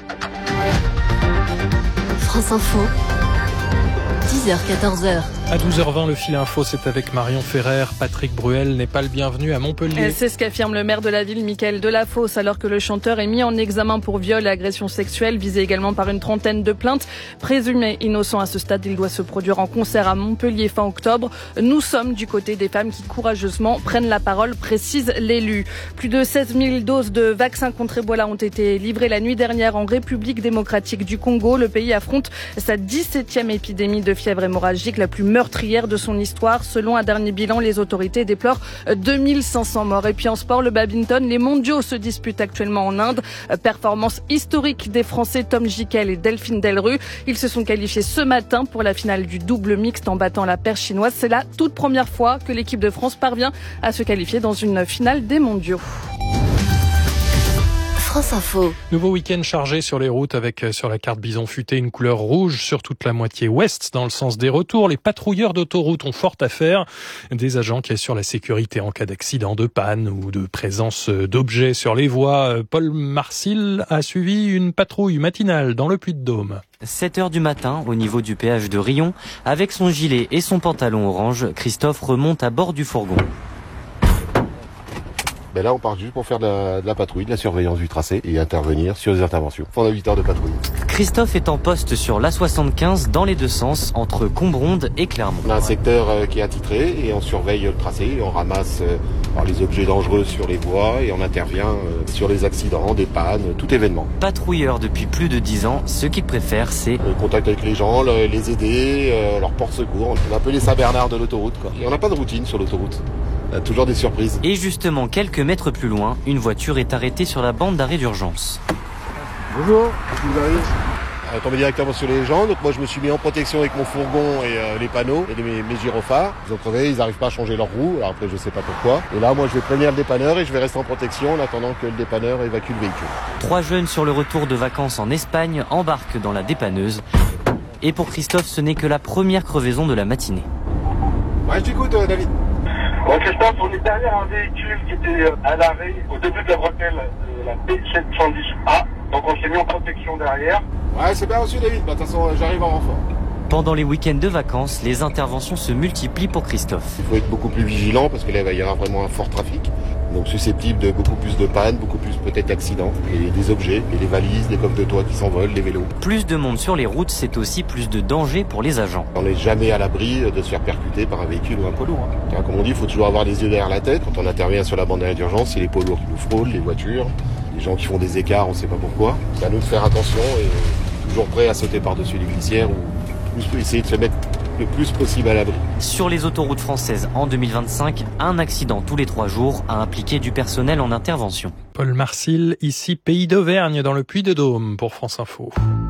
[SPEAKER 1] France Info, dix heures quatorze heures.
[SPEAKER 2] À douze heures vingt, le fil info, c'est avec Marion Ferrer. Patrick Bruel n'est pas le bienvenu à Montpellier.
[SPEAKER 25] C'est ce qu'affirme le maire de la ville, Mickaël Delafosse, alors que le chanteur est mis en examen pour viol et agression sexuelle, visé également par une trentaine de plaintes. Présumé innocent à ce stade, il doit se produire en concert à Montpellier fin octobre. Nous sommes du côté des femmes qui courageusement prennent la parole, précise l'élu. Plus de seize mille doses de vaccins contre Ebola ont été livrées la nuit dernière en République démocratique du Congo. Le pays affronte sa dix-septième épidémie de fièvre hémorragique, la plus meurtrière de son histoire. Selon un dernier bilan, les autorités déplorent deux mille cinq cents morts. Et puis en sport, le badminton, les mondiaux se disputent actuellement en Inde. Performance historique des Français Tom Gickel et Delphine Delrue. Ils se sont qualifiés ce matin pour la finale du double mixte en battant la paire chinoise. C'est la toute première fois que l'équipe de France parvient à se qualifier dans une finale des mondiaux.
[SPEAKER 1] France Info.
[SPEAKER 2] Nouveau week-end chargé sur les routes avec sur la carte bison futé une couleur rouge sur toute la moitié ouest dans le sens des retours. Les patrouilleurs d'autoroute ont fort à faire. Des agents qui assurent la sécurité en cas d'accident, de panne ou de présence d'objets sur les voies. Paul Marcil a suivi une patrouille matinale dans le Puy-de-Dôme.
[SPEAKER 5] sept heures du matin, au niveau du péage de Rion, avec son gilet et son pantalon orange, Christophe remonte à bord du fourgon.
[SPEAKER 6] Ben là, on part juste pour faire de la, de la patrouille, de la surveillance du tracé et intervenir sur les interventions pendant huit heures de patrouille.
[SPEAKER 5] Christophe est en poste sur l'A soixante-quinze dans les deux sens, entre Combronde et Clermont.
[SPEAKER 6] On a un secteur euh, qui est attitré et on surveille le tracé, on ramasse euh, les objets dangereux sur les voies et on intervient euh, sur les accidents, des pannes, tout événement.
[SPEAKER 5] Patrouilleur depuis plus de dix ans, ce qu'il préfère, c'est...
[SPEAKER 6] Le contact avec les gens, le, les aider, euh, leur porte-secours. On est un peu les Saint-Bernard de l'autoroute, quoi. Et on n'a pas de routine sur l'autoroute. Il y a toujours des surprises.
[SPEAKER 5] Et justement, quelques mètres plus loin, une voiture est arrêtée sur la bande d'arrêt d'urgence.
[SPEAKER 6] Bonjour, qu'est-ce qui vous arrive ? On est tombé directement sur les gens, donc moi je me suis mis en protection avec mon fourgon et euh, les panneaux et mes, mes gyrophares. Ils ont crevé, ils n'arrivent pas à changer leur roue, alors après je sais pas pourquoi. Et là moi je vais prévenir le dépanneur et je vais rester en protection en attendant que le dépanneur évacue le véhicule.
[SPEAKER 5] Trois jeunes sur le retour de vacances en Espagne embarquent dans la dépanneuse. Et pour Christophe, ce n'est que la première crevaison de la matinée.
[SPEAKER 6] Ouais, je t'écoute euh, David.
[SPEAKER 7] Bon, Christophe, on est derrière un véhicule qui était à l'arrêt au début de la bretelle de la P sept cent dix A. Donc on s'est mis en protection derrière.
[SPEAKER 6] Ouais, c'est bien reçu David. Bah, de toute façon, j'arrive en renfort.
[SPEAKER 5] Pendant les week-ends de vacances, les interventions se multiplient pour Christophe.
[SPEAKER 6] Il faut être beaucoup plus vigilant parce que là, il va y avoir vraiment un fort trafic. donc susceptibles de beaucoup plus de pannes, beaucoup plus peut-être d'accidents, et des objets, et les valises, les coffres de toit qui s'envolent, les vélos.
[SPEAKER 5] Plus de monde sur les routes, c'est aussi plus de danger pour les agents.
[SPEAKER 6] On n'est jamais à l'abri de se faire percuter par un véhicule ou un poids lourd. Hein. Comme on dit, il faut toujours avoir les yeux derrière la tête. Quand on intervient sur la bande d'arrêt d'urgence, c'est les poids lourds qui nous frôlent, les voitures, les gens qui font des écarts, on ne sait pas pourquoi. C'est à nous de faire attention et toujours prêt à sauter par-dessus les glissières ou essayer de se mettre le plus possible à l'abri.
[SPEAKER 5] Sur les autoroutes françaises en deux mille vingt-cinq, un accident tous les trois jours a impliqué du personnel en intervention.
[SPEAKER 2] Paul Marcil, ici Pays d'Auvergne, dans le Puy-de-Dôme, pour France Info.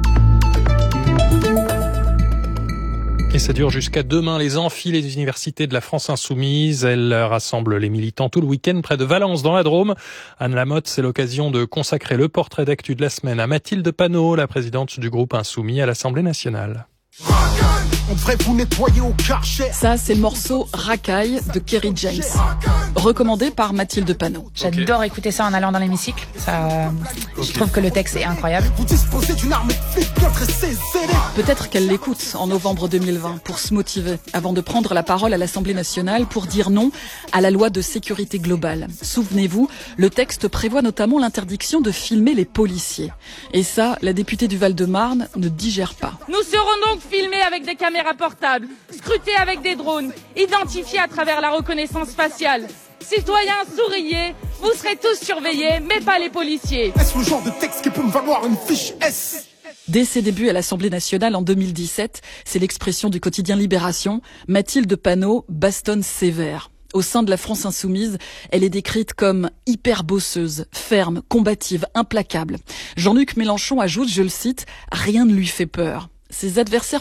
[SPEAKER 2] Et ça dure jusqu'à demain, les amphis, les universités de la France Insoumise. Elles rassemblent les militants tout le week-end près de Valence, dans la Drôme. Anne Lamotte, c'est l'occasion de consacrer le portrait d'actu de la semaine à Mathilde Panot, la présidente du groupe Insoumis à l'Assemblée nationale.
[SPEAKER 8] On devrait vous nettoyer au karcher.
[SPEAKER 9] Ça, c'est le morceau Racaille de Kerry James, recommandé par Mathilde Panot.
[SPEAKER 10] J'adore okay. écouter ça en allant dans l'hémicycle. Ça, okay. Je trouve que le texte est incroyable.
[SPEAKER 8] Vous disposez d'une arme bien dressée.
[SPEAKER 9] Peut-être qu'elle l'écoute en novembre deux mille vingt pour se motiver, avant de prendre la parole à l'Assemblée nationale pour dire non à la loi de sécurité globale. Souvenez-vous, le texte prévoit notamment l'interdiction de filmer les policiers. Et ça, la députée du Val-de-Marne ne digère pas.
[SPEAKER 18] Nous serons donc filmés avec des caméras portables, scrutés avec des drones, identifiés à travers la reconnaissance faciale. Citoyens, souriez, vous serez tous surveillés, mais pas les policiers.
[SPEAKER 8] Est-ce le genre de texte qui peut me valoir une fiche S ?
[SPEAKER 9] Dès ses débuts à l'Assemblée nationale en deux mille dix-sept, c'est l'expression du quotidien Libération, Mathilde Panot bastonne sévère. Au sein de la France Insoumise, elle est décrite comme hyper bosseuse, ferme, combative, implacable. Jean-Luc Mélenchon ajoute, je le cite, « Rien ne lui fait peur ». Ses adversaires